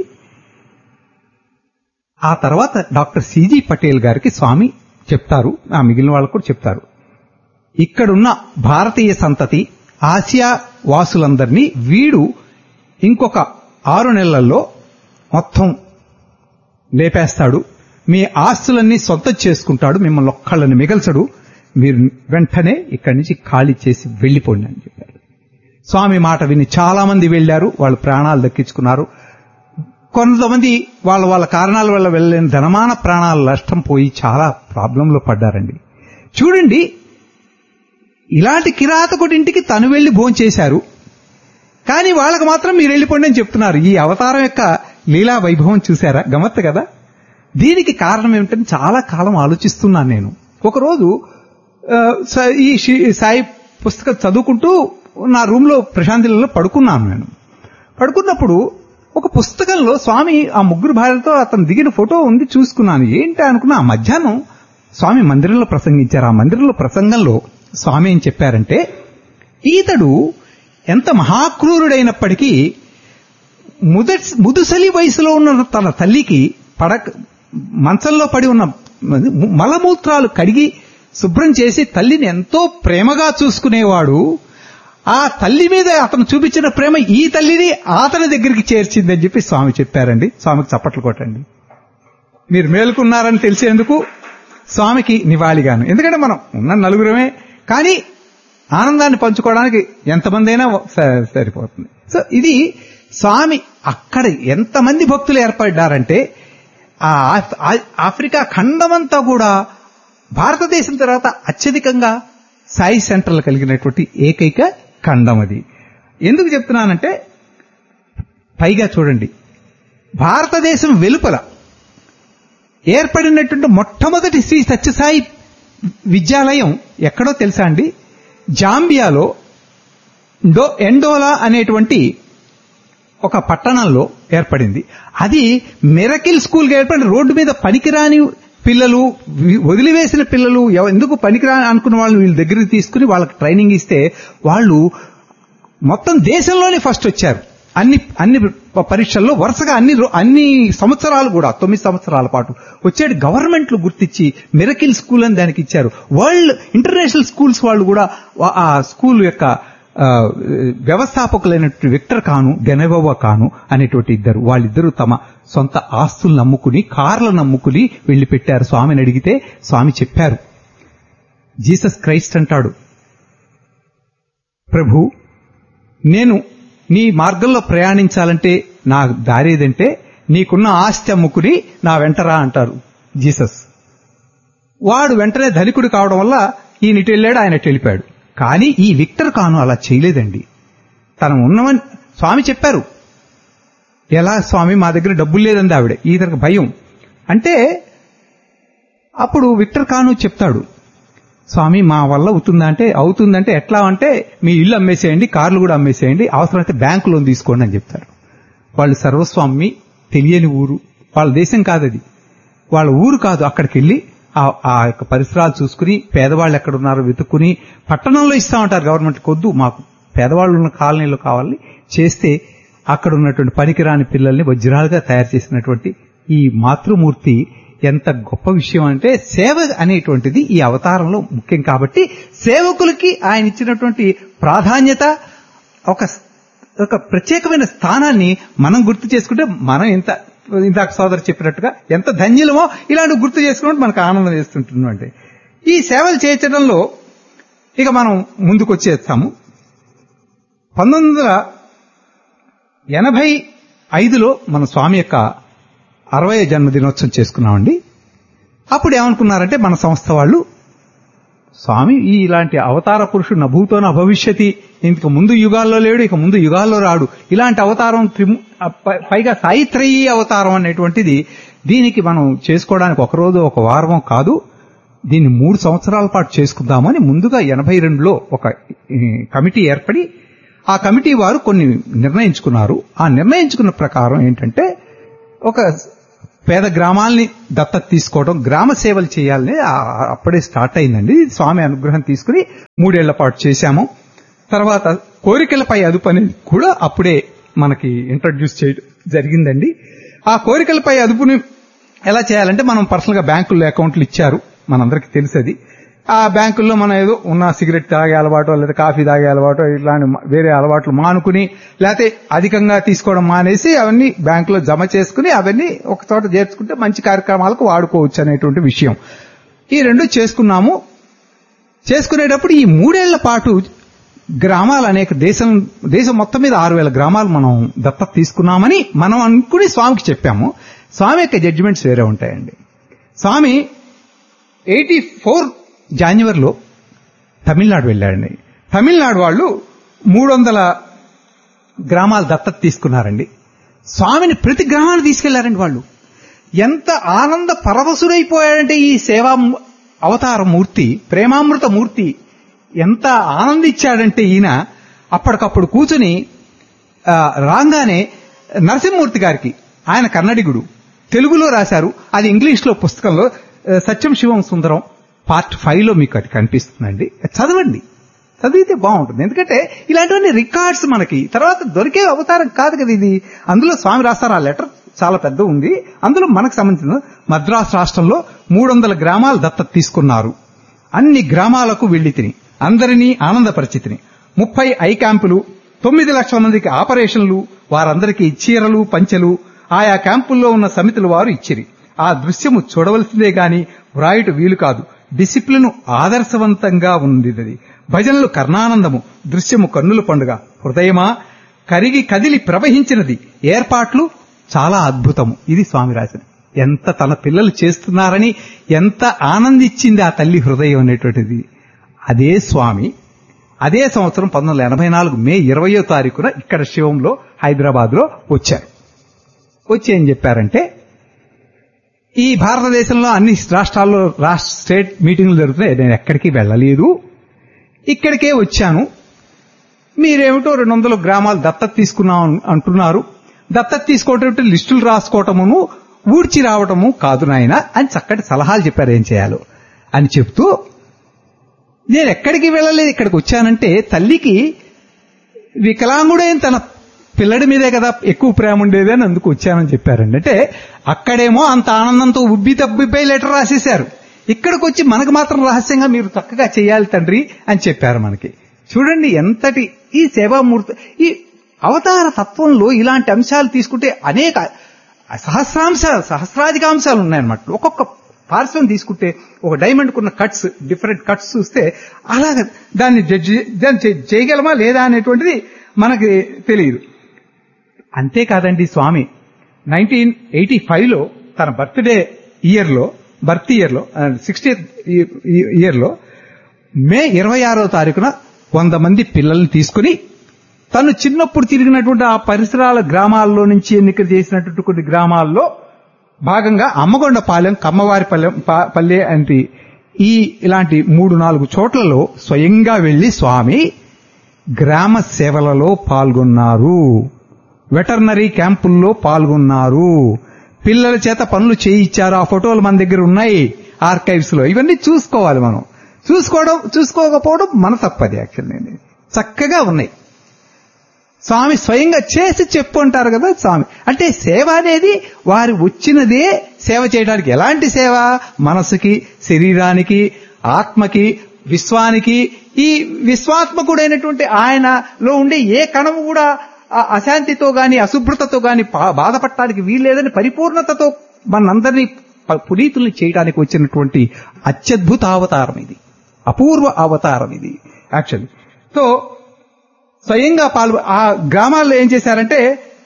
ఆ తర్వాత డాక్టర్ సిజీ పటేల్ గారికి స్వామి చెప్తారు, ఆ మిగిలిన వాళ్ళకు కూడా చెప్తారు, ఇక్కడున్న భారతీయ సంతతి ఆసియా వాసులందరినీ వీడు ఇంకొక ఆరు నెలల్లో మొత్తం లేపేస్తాడు, మీ ఆస్తులన్నీ సొంతం చేసుకుంటాడు, మిమ్మల్ని ఒక్కళ్ళని మిగల్చడు, మీరు వెంటనే ఇక్కడి నుంచి ఖాళీ చేసి వెళ్లిపోండి అని చెప్పారు. స్వామి మాట విని చాలా మంది వెళ్లారు, వాళ్ళు ప్రాణాలు దక్కించుకున్నారు. కొంతమంది వాళ్ళ వాళ్ళ కారణాల వల్ల వెళ్ళలేని ధనమాన ప్రాణాల నష్టం పోయి చాలా ప్రాబ్లంలో పడ్డారండి. చూడండి, ఇలాంటి కిరాతకుడింటికి తను వెళ్లి భోంచేశారు, కానీ వాళ్ళకు మాత్రం మీరు వెళ్ళిపోండి అని చెప్తున్నారు. ఈ అవతారం యొక్క లీలా వైభవం చూశారా? గమ్మత్తు కదా. దీనికి కారణం ఏమిటని చాలా కాలం ఆలోచిస్తున్నాను నేను. ఒకరోజు ఈ సాయి పుస్తకం చదువుకుంటూ నా రూమ్ లో ప్రశాంతిలో పడుకున్నాను. నేను పడుకున్నప్పుడు ఒక పుస్తకంలో స్వామి ఆ ముగ్గురు భార్యలతో అతను దిగిన ఫోటో ఉంది, చూసుకున్నాను. ఏంటి అనుకున్నా, ఆ మధ్యాహ్నం స్వామి మందిరంలో ప్రసంగించారు. ఆ మందిరంలో ప్రసంగంలో స్వామి ఏం చెప్పారంటే, ఈతడు ఎంత మహాక్రూరుడైనప్పటికీ ముదటి ముదుసలి వయసులో ఉన్న తన తల్లికి పడక మంచంలో పడి ఉన్న మలమూత్రాలు కడిగి శుభ్రం చేసి తల్లిని ఎంతో ప్రేమగా చూసుకునేవాడు. ఆ తల్లి మీద అతను చూపించిన ప్రేమ ఈ తల్లిని అతని దగ్గరికి చేర్చిందని చెప్పి స్వామి చెప్పారండి. స్వామికి చప్పట్లు కొట్టండి. మీరు మేలుకున్నారని తెలిసేందుకు స్వామికి నివాళిగాను. ఎందుకంటే మనం ఉన్న నలుగురమే, కానీ ఆనందాన్ని పంచుకోవడానికి ఎంతమంది అయినా సరిపోతుంది. సో ఇది స్వామి అక్కడ ఎంతమంది భక్తులు ఏర్పడ్డారంటే, ఆ ఆఫ్రికా ఖండమంతా కూడా భారతదేశం తర్వాత అత్యధికంగా సాయి సెంటర్లు కలిగినటువంటి ఏకైక ఖండం అది. ఎందుకు చెప్తున్నానంటే, పైగా చూడండి, భారతదేశం వెలుపల ఏర్పడినటువంటి మొట్టమొదటి శ్రీ సత్యసాయి విద్యాలయం ఎక్కడో తెలుసా అండి? జాంబియాలో డో ఎండోలా అనేటువంటి ఒక పట్టణంలో ఏర్పడింది. అది మిరకిల్ స్కూల్గా ఏర్పడి రోడ్డు మీద పనికిరాని పిల్లలు, వదిలివేసిన పిల్లలు, ఎందుకు పనికిరాని అనుకున్న వాళ్ళు వీళ్ళ దగ్గరికి తీసుకుని వాళ్ళకి ట్రైనింగ్ ఇస్తే వాళ్ళు మొత్తం దేశంలోనే ఫస్ట్ వచ్చారు. అన్ని అన్ని పరీక్షల్లో వరుసగా అన్ని అన్ని సంవత్సరాలు కూడా తొమ్మిది సంవత్సరాల పాటు వచ్చేటి గవర్నమెంట్లు గుర్తించి మిరకిల్ స్కూల్ అని దానికి ఇచ్చారు. వరల్డ్ ఇంటర్నేషనల్ స్కూల్స్ వాళ్ళు కూడా ఆ స్కూల్ యొక్క వ్యవస్థాపకులైనటువంటి విక్టర్ కాను, గెనెవోవా కాను అనేటువంటి ఇద్దరు, వాళ్ళిద్దరూ తమ సొంత ఆస్తులు నమ్ముకుని, కార్లను నమ్ముకుని వెళ్లి పెట్టారు. స్వామిని అడిగితే స్వామి చెప్పారు. జీసస్ క్రైస్ట్ అంటాడు, ప్రభు నేను నీ మార్గంలో ప్రయాణించాలంటే నా దారేదంటే నీకున్న ఆస్తి అమ్ముకుని నా వెంటరా అంటారు జీసస్. వాడు వెంటనే ధనికుడు కావడం వల్ల ఈయన ఇటు వెళ్ళాడు, ఆయన ఇటు వెళ్ళిపోయాడు. కానీ ఈ విక్టర్ కాను అలా చేయలేదండి. తను ఉన్నవని స్వామి చెప్పారు. ఎలా స్వామి, మా దగ్గర డబ్బులు లేదండి ఆవిడ, ఈతనికి భయం అంటే. అప్పుడు విక్టర్ కాను చెప్తాడు, స్వామి మా వల్ల అవుతుందా అంటే, అవుతుందంటే ఎట్లా అంటే మీ ఇల్లు అమ్మేసేయండి, కార్లు కూడా అమ్మేసేయండి, అవసరమైతే బ్యాంకు లోన్ తీసుకోండి అని చెప్తారు. వాళ్ళు సర్వస్వామి, తెలియని ఊరు, వాళ్ళ దేశం కాదది, వాళ్ళ ఊరు కాదు. అక్కడికి వెళ్ళి ఆ యొక్క పరిసరాలు చూసుకుని పేదవాళ్ళు ఎక్కడున్నారో వెతుక్కుని పట్టణంలో ఇస్తామంటారు గవర్నమెంట్, కొద్దు మాకు పేదవాళ్ళు ఉన్న కాలనీలో కావాలని చేస్తే అక్కడ ఉన్నటువంటి పనికిరాని పిల్లల్ని వజ్రాలుగా తయారు చేసినటువంటి ఈ మాతృమూర్తి ఎంత గొప్ప విషయం అంటే, సేవ అనేటువంటిది ఈ అవతారంలో ముఖ్యం. కాబట్టి సేవకులకి ఆయన ఇచ్చినటువంటి ప్రాధాన్యత, ఒక ఒక ప్రత్యేకమైన స్థానాన్ని మనం గుర్తు చేసుకుంటే మనం ఎంత, ఇందాక సోదరు చెప్పినట్టుగా ఎంత ధన్యులమో ఇలాంటి గుర్తు చేసుకుంటే మనకు ఆనందం వేస్తుంటుంది. అంటే ఈ సేవలు చేయించడంలో ఇక మనం ముందుకు వచ్చేస్తాము. పంతొమ్మిది వందల ఎనభై ఐదులో మన స్వామి యొక్క అరవై జన్మదినోత్సవం చేసుకున్నామండి. అప్పుడు ఏమనుకున్నారంటే మన సంస్థ వాళ్ళు, స్వామి ఈ ఇలాంటి అవతార పురుషుడు నభూతో నా భవిష్యతి, ఇంతకు ముందు యుగాల్లో లేడు, ఇక ముందు యుగాల్లో రాడు, ఇలాంటి అవతారం, పైగా సాయిత్రయీ అవతారం అనేటువంటిది, దీనికి మనం చేసుకోవడానికి ఒక రోజు ఒక వారం కాదు, దీన్ని మూడు సంవత్సరాల పాటు చేసుకుందామని ముందుగా ఎనభై రెండులో ఒక కమిటీ ఏర్పడి ఆ కమిటీ వారు కొన్ని నిర్ణయించుకున్నారు. ఆ నిర్ణయించుకున్న ప్రకారం ఏంటంటే, ఒక పేద గ్రామాల్ని దత్తత తీసుకోవడం, గ్రామ సేవలు చేయాలని అప్పుడే స్టార్ట్ అయిందండి. స్వామి అనుగ్రహం తీసుకుని మూడేళ్ల పాటు చేశాము. తర్వాత కోరికలపై అదుపు అనేది కూడా అప్పుడే మనకి ఇంట్రడ్యూస్ చేయడం జరిగిందండి. ఆ కోరికలపై అదుపుని ఎలా చేయాలంటే, మనం పర్సనల్ గా బ్యాంకుల్లో అకౌంట్లు ఇచ్చారు, మనందరికీ తెలిసేది. ఆ బ్యాంకుల్లో మనం ఏదో ఉన్న సిగరెట్ తాగే అలవాటు లేదా కాఫీ తాగే అలవాటు ఇట్లాంటి వేరే అలవాట్లు మానుకుని, లేకపోతే అధికంగా తీసుకోవడం మానేసి అవన్నీ బ్యాంకులో జమ చేసుకుని అవన్నీ ఒక చోట చేర్చుకుంటే మంచి కార్యక్రమాలకు వాడుకోవచ్చు అనేటువంటి విషయం. ఈ రెండు చేసుకున్నాము. చేసుకునేటప్పుడు ఈ మూడేళ్ల పాటు గ్రామాలు అనేక దేశం దేశం మొత్తం మీద ఆరు వేల గ్రామాలు మనం దత్తత తీసుకున్నామని మనం అనుకుని స్వామికి చెప్పాము. స్వామి యొక్క జడ్జిమెంట్స్ వేరే ఉంటాయండి. స్వామి ఎయిటీ ఫోర్ జాన్యువరిలో తమిళనాడు వెళ్ళాడండి. తమిళనాడు వాళ్ళు మూడు వందల గ్రామాలు దత్తత తీసుకున్నారండి. స్వామిని ప్రతి గ్రామాన్ని తీసుకెళ్లారండి. వాళ్ళు ఎంత ఆనంద పరవశుడైపోయాడంటే, ఈ సేవా అవతార మూర్తి, ప్రేమామృత మూర్తి ఎంత ఆనందించాడంటే, ఈయన అప్పటికప్పుడు కూర్చుని రాగానే నరసింహమూర్తి గారికి, ఆయన కన్నడిగుడు, తెలుగులో రాశారు, అది ఇంగ్లీష్ లో పుస్తకంలో సత్యం శివం సుందరం పార్ట్ ఫైవ్ లో మీకు అది కనిపిస్తుందండి. చదవండి, చదివితే బాగుంటుంది. ఎందుకంటే ఇలాంటివన్నీ రికార్డ్స్ మనకి తర్వాత దొరికే అవతారం కాదు కదా ఇది. అందులో స్వామి రాస్తారు, ఆ లెటర్ చాలా పెద్ద ఉంది. అందులో మనకు సంబంధించిన మద్రాసు రాష్ట్రంలో మూడు వందల గ్రామాలు దత్తత తీసుకున్నారు. అన్ని గ్రామాలకు వెళ్లి తిని అందరినీ ఆనందపరిచితిని. ముప్పై ఐ క్యాంపులు, తొమ్మిది లక్షల మందికి ఆపరేషన్లు, వారందరికీ చీరలు పంచెలు ఆయా క్యాంపుల్లో ఉన్న సమితుల వారు ఇచ్చిరి. ఆ దృశ్యము చూడవలసిందే గాని వ్రాయుట వీలు కాదు. డిసిప్లిన్ ఆదర్శవంతంగా ఉంది. భజనలు కర్ణానందము, దృశ్యము కన్నుల పండుగ. హృదయమా కరిగి కదిలి ప్రవహించినది. ఏర్పాట్లు చాలా అద్భుతము. ఇది స్వామి రాసిన. ఎంత తన పిల్లలు చేస్తున్నారని ఎంత ఆనందించింది ఆ తల్లి హృదయం అనేటువంటిది. అదే స్వామి అదే సంవత్సరం పంతొమ్మిది వందల ఎనభై నాలుగు మే ఇరవయో తారీఖున ఇక్కడ శివంలో హైదరాబాద్ లో వచ్చారు. వచ్చి ఏం చెప్పారంటే, ఈ భారతదేశంలో అన్ని రాష్ట్రాల్లో రాష్ట్ర స్టేట్ మీటింగ్లు జరుగుతున్నాయి, నేను ఎక్కడికి వెళ్ళలేదు, ఇక్కడికే వచ్చాను. మీరేమిటో రెండు వందల గ్రామాలు దత్తత తీసుకున్నాం అంటున్నారు. దత్తత తీసుకోవటం లిస్టులు రాసుకోవటమును ఊడ్చి రావటము కాదు నాయన అని చక్కటి సలహాలు చెప్పారు ఏం చేయాలో అని చెప్తూ, నేను ఎక్కడికి వెళ్ళలేదు, ఇక్కడికి వచ్చానంటే తల్లికి వికలాంగుడైన తన పిల్లడి మీదే కదా ఎక్కువ ప్రేమ ఉండేది అని అందుకు వచ్చానని చెప్పారండి. అంటే అక్కడేమో అంత ఆనందంతో ఉబ్బి తబ్బిపోయి లెటర్ రాసేశారు, ఇక్కడికి వచ్చి మనకు మాత్రం రహస్యంగా మీరు చక్కగా చేయాలి తండ్రి అని చెప్పారు మనకి. చూడండి ఎంతటి ఈ సేవామూర్తి, ఈ అవతార తత్వంలో ఇలాంటి అంశాలు తీసుకుంటే అనేక సహస్రాంశాలు సహస్రాధిక అంశాలు ఉన్నాయన్నమాట. ఒక్కొక్క పార్శ్వం తీసుకుంటే ఒక డైమండ్ కున్న కట్స్, డిఫరెంట్ కట్స్ చూస్తే అలాగ దాన్ని జడ్జి దాన్ని చేయగలమా లేదా అనేటువంటిది మనకి తెలియదు. అంతేకాదండి, స్వామి నైన్టీన్ ఎయిటీ ఫైవ్ లో తన birthday year low birth year లో సిక్స్టీ ఇయర్ లో మే ఇరవై ఆరో తారీఖున వంద మంది పిల్లల్ని తీసుకుని తను చిన్నప్పుడు తిరిగినటువంటి ఆ పరిసరాల గ్రామాల్లో నుంచి ఎన్నిక చేసినటువంటి కొన్ని గ్రామాల్లో భాగంగా అమ్మగొండపాలెం, కమ్మవారిపల్లెం పల్లె అంటే ఈ ఇలాంటి మూడు నాలుగు చోట్లలో స్వయంగా వెళ్లి స్వామి గ్రామ సేవలలో పాల్గొన్నారు, వెటర్నరీ క్యాంపుల్లో పాల్గొన్నారు, పిల్లల చేత పనులు చేయించారు. ఆ ఫోటోలు మన దగ్గర ఉన్నాయి ఆర్కైవ్స్ లో. ఇవన్నీ చూసుకోవాలి మనం. చూసుకోవడం చూసుకోకపోవడం మన తప్పది. యాక్చువల్లీ చక్కగా ఉన్నాయి. స్వామి స్వయంగా చేసి చెప్పు అంటారు కదా స్వామి. అంటే సేవ అనేది వారు వచ్చినదే సేవ చేయడానికి. ఎలాంటి సేవ? మనసుకి, శరీరానికి, ఆత్మకి, విశ్వానికి. ఈ విశ్వాత్మకుడైనటువంటి ఆయనలో ఉండే ఏ కణము కూడా అశాంతితో గాని అశుభ్రతతో గాని బాధపడటానికి వీల్లేదని పరిపూర్ణతతో మనందరినీ పునీతుల్ని చేయడానికి వచ్చినటువంటి అత్యద్భుత అవతారం ఇది, అపూర్వ అవతారం ఇది యాక్చువల్లీ. సో స్వయంగా పాల్గొ ఆ గ్రామాల్లో ఏం చేశారంటే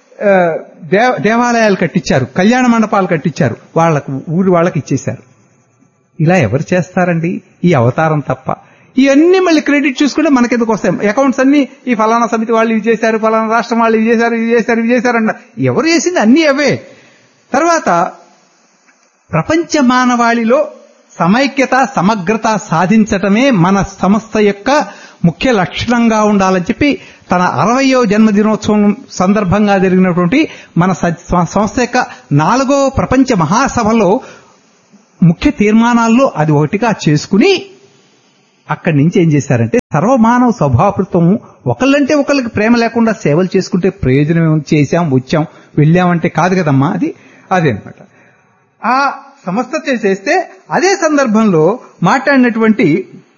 దేవాలయాలు కట్టించారు, కళ్యాణ మండపాలు కట్టించారు, వాళ్లకు ఊరి వాళ్ళకి ఇచ్చేశారు. ఇలా ఎవరు చేస్తారండి? ఈ అవతారం తప్ప. ఇవన్నీ మళ్ళీ క్రెడిట్ చూసుకుంటే మనకెందుకు వస్తాయి? అకౌంట్స్ అన్ని ఈ ఫలానా సమితి వాళ్ళు ఇవి చేశారు, ఫలానా రాష్ట్రం వాళ్ళు ఇవి చేశారు, ఇవి చేశారు, ఇవి చేశారన్న ఎవరు చేసింది అన్నీ అవే. తర్వాత ప్రపంచ మానవాళిలో సమైక్యత, సమగ్రత సాధించటమే మన సంస్థ యొక్క ముఖ్య లక్షణంగా ఉండాలని చెప్పి తన అరవయో జన్మదినోత్సవం సందర్భంగా జరిగినటువంటి మన సంస్థ యొక్క నాలుగో ప్రపంచ మహాసభలో ముఖ్య తీర్మానాల్లో అది ఒకటిగా చేసుకుని అక్కడి నుంచి ఏం చేశారంటే సర్వమానవ స్వభావృతం, ఒకళ్ళంటే ఒకళ్ళకి ప్రేమ లేకుండా సేవలు చేసుకుంటే ప్రయోజనం చేశాం, వచ్చాం, వెళ్ళామంటే కాదు కదమ్మా. అది అదే అనమాట. ఆ సంస్థ చేస్తే అదే సందర్భంలో మాట్లాడినటువంటి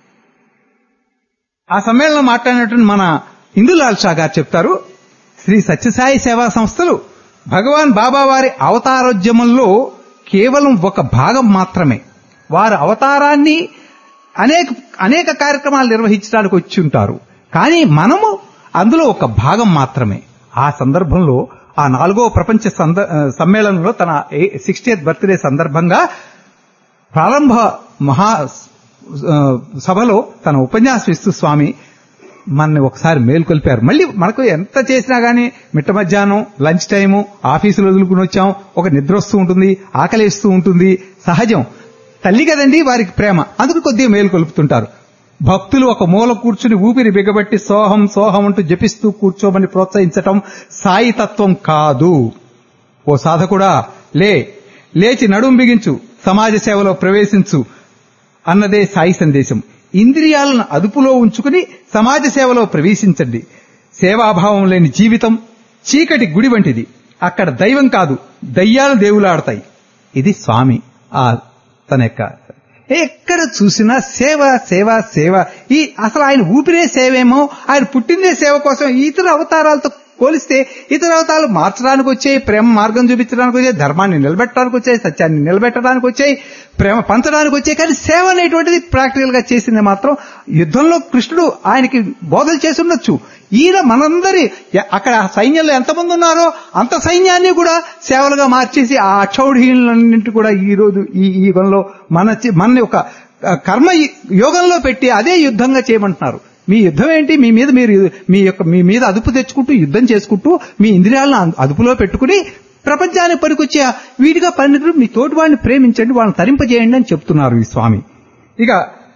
ఆ సమ్మేళనం మాట్లాడినటువంటి మన ఇందులాల్ షా గారు చెప్తారు, శ్రీ సత్యసాయి సేవా సంస్థలు భగవాన్ బాబా వారి అవతారోద్యమంలో కేవలం ఒక భాగం మాత్రమే. వారి అవతారాన్ని అనేక అనేక కార్యక్రమాలు నిర్వహించడానికి వచ్చి ఉంటారు, కానీ మనము అందులో ఒక భాగం మాత్రమే. ఆ సందర్భంలో ఆ నాలుగో ప్రపంచ సమ్మేళనంలో తన సిక్స్టీయత్ బర్త్డే సందర్భంగా ప్రారంభ మహా సభలో తన ఉపన్యాసం ఇస్తూ స్వామి మనని ఒకసారి మేల్కొల్పారు. మళ్ళీ మనకు ఎంత చేసినా గానీ మిట్ట మధ్యాహ్నం లంచ్ టైము ఆఫీసులో వదులుకుని వచ్చాం, ఒక నిద్ర వస్తూ ఉంటుంది, ఆకలిస్తూ ఉంటుంది, సహజం. తల్లి కదండి వారికి ప్రేమ, అందుకు కొద్దిగా మేల్కొల్పుతుంటారు. భక్తులు ఒక మూల కూర్చుని ఊపిరి బిగబట్టి సోహం సోహం అంటూ జపిస్తూ కూర్చోమని ప్రోత్సహించటం సాయి తత్వం కాదు. ఓ సాధకుడా, లే లేచి నడుం బిగించు, సమాజ సేవలో ప్రవేశించు అన్నదే సాయి సందేశం. ఇంద్రియాలను అదుపులో ఉంచుకుని సమాజ సేవలో ప్రవేశించండి. సేవాభావం లేని జీవితం చీకటి గుడి వంటిది. అక్కడ దైవం కాదు, దయ్యాలు దేవులాడతాయి. ఇది స్వామి ఆ తన యొక్క ఎక్కడ చూసినా సేవ సేవ సేవ. ఈ అసలు ఆయన ఊపిరే సేవేమో, ఆయన పుట్టిందే సేవ కోసం. ఇతర అవతారాలతో పోలిస్తే ఇతర అవతారాలు మార్చడానికి వచ్చాయి, ప్రేమ మార్గం చూపించడానికి వచ్చాయి, ధర్మాన్ని నిలబెట్టడానికి వచ్చాయి, సత్యాన్ని నిలబెట్టడానికి వచ్చాయి, ప్రేమ పంచడానికి వచ్చాయి. కానీ సేవ అనేటువంటిది ప్రాక్టికల్ గా చేసింది మాత్రం యుద్ధంలో కృష్ణుడు ఆయనకి బోధలు చేసి ఉండొచ్చు. ఈయన మనందరి అక్కడ సైన్యంలో ఎంతమంది ఉన్నారో అంత సైన్యాన్ని కూడా సేవలుగా మార్చేసి ఆ అక్షౌఢీయులన్నింటి కూడా ఈ రోజు ఈ యుగంలో మన మన ఒక కర్మ యోగంలో పెట్టి అదే యుద్ధంగా చేయమంటున్నారు. మీ యుద్ధం ఏంటి? మీ మీద మీరు మీ యొక్క మీ మీద అదుపు తెచ్చుకుంటూ యుద్ధం చేసుకుంటూ మీ ఇంద్రియాలను అదుపులో పెట్టుకుని ప్రపంచానికి పనికొచ్చే వీడిగా పనిరు మీ తోటి వాడిని ప్రేమించండి, వాళ్ళని తరింపజేయండి అని చెప్తున్నారు ఈ స్వామి. ఇక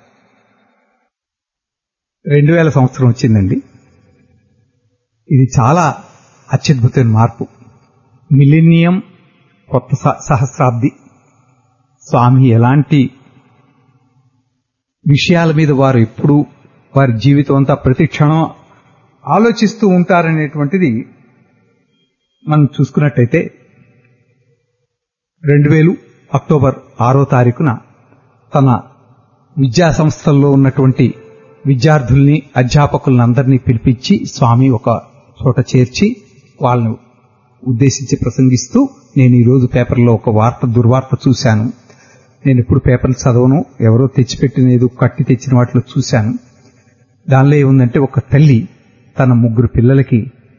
రెండు వేల సంవత్సరం వచ్చిందండి. ఇది చాలా అత్యద్భుతమైన మార్పు. మిలీనియం, కొత్త సహస్రాబ్ది. స్వామి ఎలాంటి విషయాల మీద వారు ఎప్పుడు వారి జీవితం అంతా ప్రతి క్షణం ఆలోచిస్తూ ఉంటారనేటువంటిది మనం చూసుకున్నట్టయితే రెండు వేలు అక్టోబర్ ఆరో తారీఖున తన విద్యా సంస్థల్లో ఉన్నటువంటి విద్యార్థుల్ని అధ్యాపకులను అందరినీ పిలిపించి స్వామి ఒక చోట చేర్చి వాళ్ళను ఉద్దేశించి ప్రసంగిస్తూ, నేను ఈరోజు పేపర్లో ఒక వార్త దుర్వార్త చూశాను. నేను ఎప్పుడు పేపర్లు చదవను, ఎవరో తెచ్చిపెట్టినది కట్టి తెచ్చిన వాటిలో చూశాను. దానిలో ఏముందంటే, ఒక తల్లి తన ముగ్గురు పిల్లలకి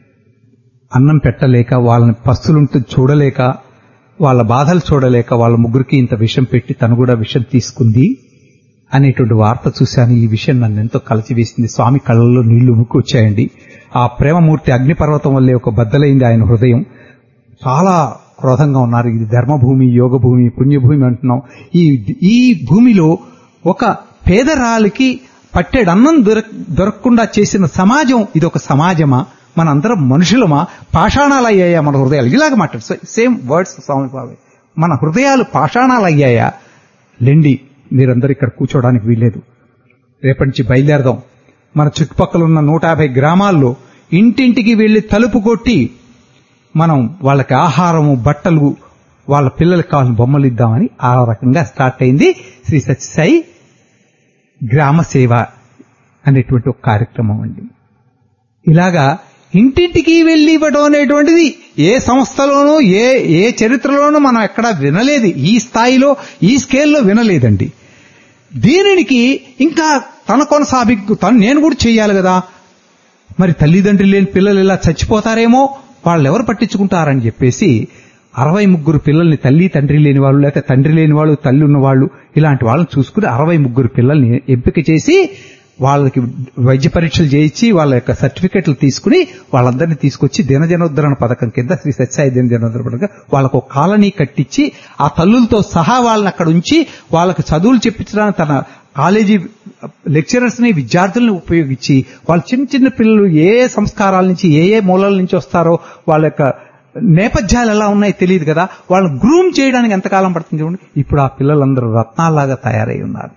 అన్నం పెట్టలేక, వాళ్ళని పస్తులుంటూ చూడలేక, వాళ్ళ బాధలు చూడలేక వాళ్ళ ముగ్గురికి ఇంత విషం పెట్టి తను కూడా విషం తీసుకుంది అనేటువంటి వార్త చూశాను. ఈ విషయం నన్ను ఎంతో కలచివేసింది. స్వామి కళ్ళల్లో నీళ్లు ఉమ్ముకు వచ్చాయండి. ఆ ప్రేమమూర్తి అగ్నిపర్వతం వల్లే ఒక బద్దలైంది ఆయన హృదయం. చాలా క్రోధంగా ఉన్నారు. ఇది ధర్మభూమి, యోగభూమి, పుణ్యభూమి అంటున్నాం. ఈ ఈ భూమిలో ఒక పేదరాలికి పట్టెడన్నం దొర దొరకకుండా చేసిన సమాజం ఇది ఒక సమాజమా? మనందరం మనుషులమా? పాషాణాలు అయ్యాయా మన హృదయాలు? ఇలాగ మాట్లాడు, సేమ్ వర్డ్స్ స్వామి బాబు. మన హృదయాలు పాషాణాలు అయ్యాయా? లెండి, మీరందరూ ఇక్కడ కూర్చోవడానికి వీల్లేదు. రేపటి నుంచి బయలుదేరదాం. మన చుట్టుపక్కల ఉన్న నూట యాభై గ్రామాల్లో ఇంటింటికి వెళ్లి తలుపు కొట్టి మనం వాళ్ళకి ఆహారము, బట్టలు, వాళ్ళ పిల్లలకు కావాలని బొమ్మలు ఇద్దామని ఆ రకంగా స్టార్ట్ అయింది శ్రీ సత్యసాయి గ్రామ సేవ అనేటువంటి ఒక కార్యక్రమం అండి. ఇలాగా ఇంటింటికి వెళ్లి ఇవ్వడం అనేటువంటిది ఏ సంస్థలోనూ ఏ ఏ చరిత్రలోనూ మనం ఎక్కడా వినలేదు. ఈ స్థాయిలో ఈ స్కేల్లో వినలేదండి. దీనికి ఇంకా తన కొనసాగింపు తను నేను కూడా చేయాలి కదా, మరి తల్లిదండ్రులు లేని పిల్లలు ఇలా చచ్చిపోతారేమో, వాళ్ళు ఎవరు పట్టించుకుంటారని చెప్పేసి అరవై ముగ్గురు పిల్లల్ని, తల్లి తండ్రి లేని వాళ్ళు, లేకపోతే తండ్రి లేని వాళ్ళు, తల్లి ఉన్న వాళ్ళు, ఇలాంటి వాళ్ళని చూసుకుని అరవై ముగ్గురు పిల్లల్ని ఎంపిక చేసి వాళ్ళకి వైద్య పరీక్షలు చేయించి వాళ్ళ యొక్క సర్టిఫికెట్లు తీసుకుని వాళ్ళందరినీ తీసుకొచ్చి దినజనోద్ధరణ పథకం కింద, శ్రీ సత్యసాయి దినజనోద్ధరణ పథకం, వాళ్ళకు ఒక కాలనీ కట్టించి ఆ తల్లులతో సహా వాళ్ళని అక్కడ ఉంచి వాళ్ళకి చదువులు చెప్పించడానికి తన కాలేజీ లెక్చరర్స్ ని, విద్యార్థుల్ని ఉపయోగించి వాళ్ళ చిన్న చిన్న పిల్లలు ఏ ఏ సంస్కారాల నుంచి ఏ ఏ మూలాల నుంచి వస్తారో, వాళ్ళ యొక్క నేపథ్యాలు ఎలా ఉన్నాయో తెలియదు కదా, వాళ్ళని గ్రూమ్ చేయడానికి ఎంతకాలం పడుతుంది చూడండి. ఇప్పుడు ఆ పిల్లలందరూ రత్నాల్లాగా తయారై ఉన్నారు.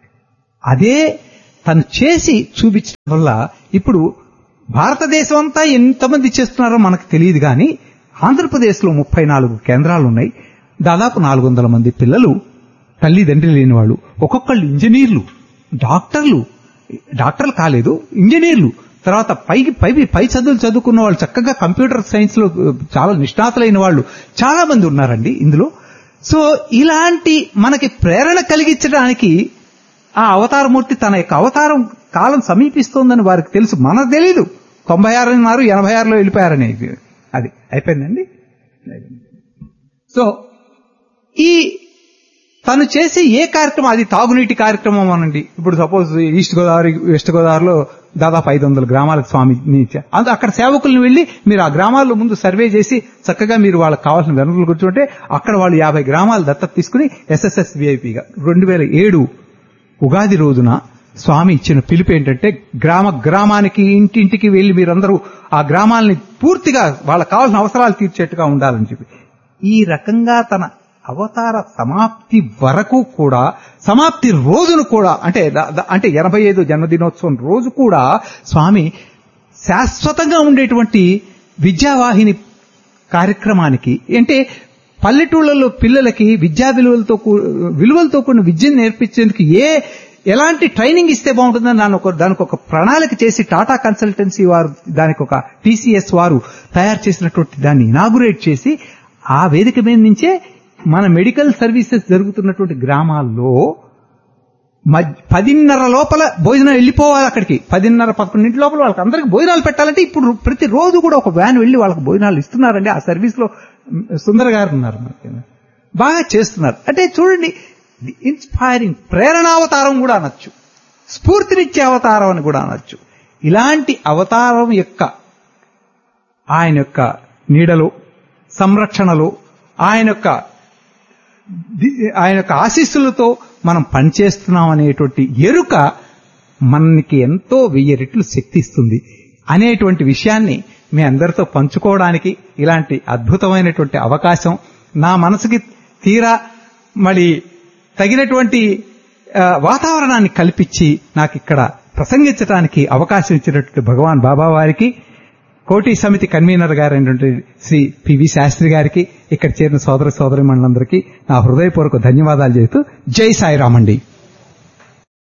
అదే తను చేసి చూపించడం వల్ల ఇప్పుడు భారతదేశం అంతా ఎంతమంది చేస్తున్నారో మనకు తెలియదు కానీ ఆంధ్రప్రదేశ్లో ముప్పై నాలుగు కేంద్రాలు ఉన్నాయి. దాదాపు నాలుగు వందల మంది పిల్లలు తల్లిదండ్రులు లేని వాళ్ళు, ఒక్కొక్కళ్ళు ఇంజనీర్లు, డాక్టర్లు, డాక్టర్లు కాలేదు ఇంజనీర్లు, తర్వాత పైకి పై పై చదువులు చదువుకున్న వాళ్ళు, చక్కగా కంప్యూటర్ సైన్స్ లో చాలా నిష్ణాతులైన వాళ్ళు చాలా మంది ఉన్నారండి ఇందులో. సో ఇలాంటి మనకి ప్రేరణ కలిగించడానికి ఆ అవతారమూర్తి తన యొక్క అవతారం కాలం సమీపిస్తోందని వారికి తెలుసు. మనకు తెలీదు. తొంభై ఆరు అన్నారు, ఎనభై ఆరులో వెళ్ళిపోయారనేది అది అయిపోయిందండి. సో ఈ తను చేసే ఏ కార్యక్రమం, అది తాగునీటి కార్యక్రమం అనండి. ఇప్పుడు సపోజ్ ఈస్ట్ గోదావరి, వెస్ట్ గోదావరిలో దాదాపు ఐదు వందల గ్రామాలకు స్వామి అక్కడ సేవకులను వెళ్లి మీరు ఆ గ్రామాల్లో ముందు సర్వే చేసి చక్కగా మీరు వాళ్ళకి కావాల్సిన వనరులు కూర్చుంటే అక్కడ వాళ్ళు యాభై గ్రామాలు దత్తత తీసుకుని ఎస్ఎస్ఎస్ విఐపిగా రెండు వేల ఏడు ఉగాది రోజున స్వామి ఇచ్చిన పిలుపు ఏంటంటే, గ్రామ గ్రామానికి ఇంటింటికి వెళ్లి మీరందరూ ఆ గ్రామాలని పూర్తిగా వాళ్ళకి కావాల్సిన అవసరాలు తీర్చేట్టుగా ఉండాలని చెప్పి ఈ రకంగా తన అవతార సమాప్తి వరకు కూడా, సమాప్తి రోజును కూడా, అంటే అంటే ఎనభై ఐదు జన్మదినోత్సవం రోజు కూడా స్వామి శాశ్వతంగా ఉండేటువంటి విద్యావాహిని కార్యక్రమానికి, అంటే పల్లెటూళ్లలో పిల్లలకి విద్యా విలువలతో విలువలతో కూడిన విద్యను నేర్పించేందుకు ఏ ఎలాంటి ట్రైనింగ్ ఇస్తే బాగుంటుందని దాని ఒక దానికి ఒక ప్రణాళిక చేసి టాటా కన్సల్టెన్సీ వారు దానికి ఒక టీసీఎస్ వారు తయారు చేసినటువంటి దాన్ని ఇనాగురేట్ చేసి ఆ వేదిక మీద నుంచే మన మెడికల్ సర్వీసెస్ జరుగుతున్నటువంటి గ్రామాల్లో పదిన్నర లోపల భోజనం వెళ్ళిపోవాలి. అక్కడికి పదిన్నర పదకొండింటి లోపల వాళ్ళకి అందరికి భోజనాలు పెట్టాలంటే ఇప్పుడు ప్రతి రోజు కూడా ఒక వ్యాన్ వెళ్లి వాళ్ళకి భోజనాలు ఇస్తున్నారండి. ఆ సర్వీస్ లో సుందర్ గారు ఉన్నారు, బాగా చేస్తున్నారు. అంటే చూడండి, ది ఇన్స్పైరింగ్ ప్రేరణావతారం కూడా అనొచ్చు, స్ఫూర్తినిచ్చే అవతారం అని కూడా అనొచ్చు. ఇలాంటి అవతారం యొక్క ఆయన యొక్క నీడలో, సంరక్షణలో, ఆయన యొక్క ఆయన యొక్క ఆశీస్సులతో మనం పనిచేస్తున్నాం అనేటువంటి ఎరుక మనకి ఎంతో వెయ్యి రెట్లు శక్తి ఇస్తుంది అనేటువంటి విషయాన్ని మీ అందరితో పంచుకోవడానికి ఇలాంటి అద్భుతమైనటువంటి అవకాశం నా మనసుకి తీరా మరి తగినటువంటి వాతావరణాన్ని కల్పించి నాకు ఇక్కడ ప్రసంగించడానికి అవకాశం ఇచ్చినటువంటి భగవాన్ బాబా వారికి కోటి సమితి కన్వీనర్ గారైనటువంటి శ్రీ పివి శాస్త్రి గారికి, ఇక్కడ చేరిన సోదర సోదరి మండలందరికీ నా హృదయపూర్వక ధన్యవాదాలు చేస్తూ జై సాయిరామ్ అండి.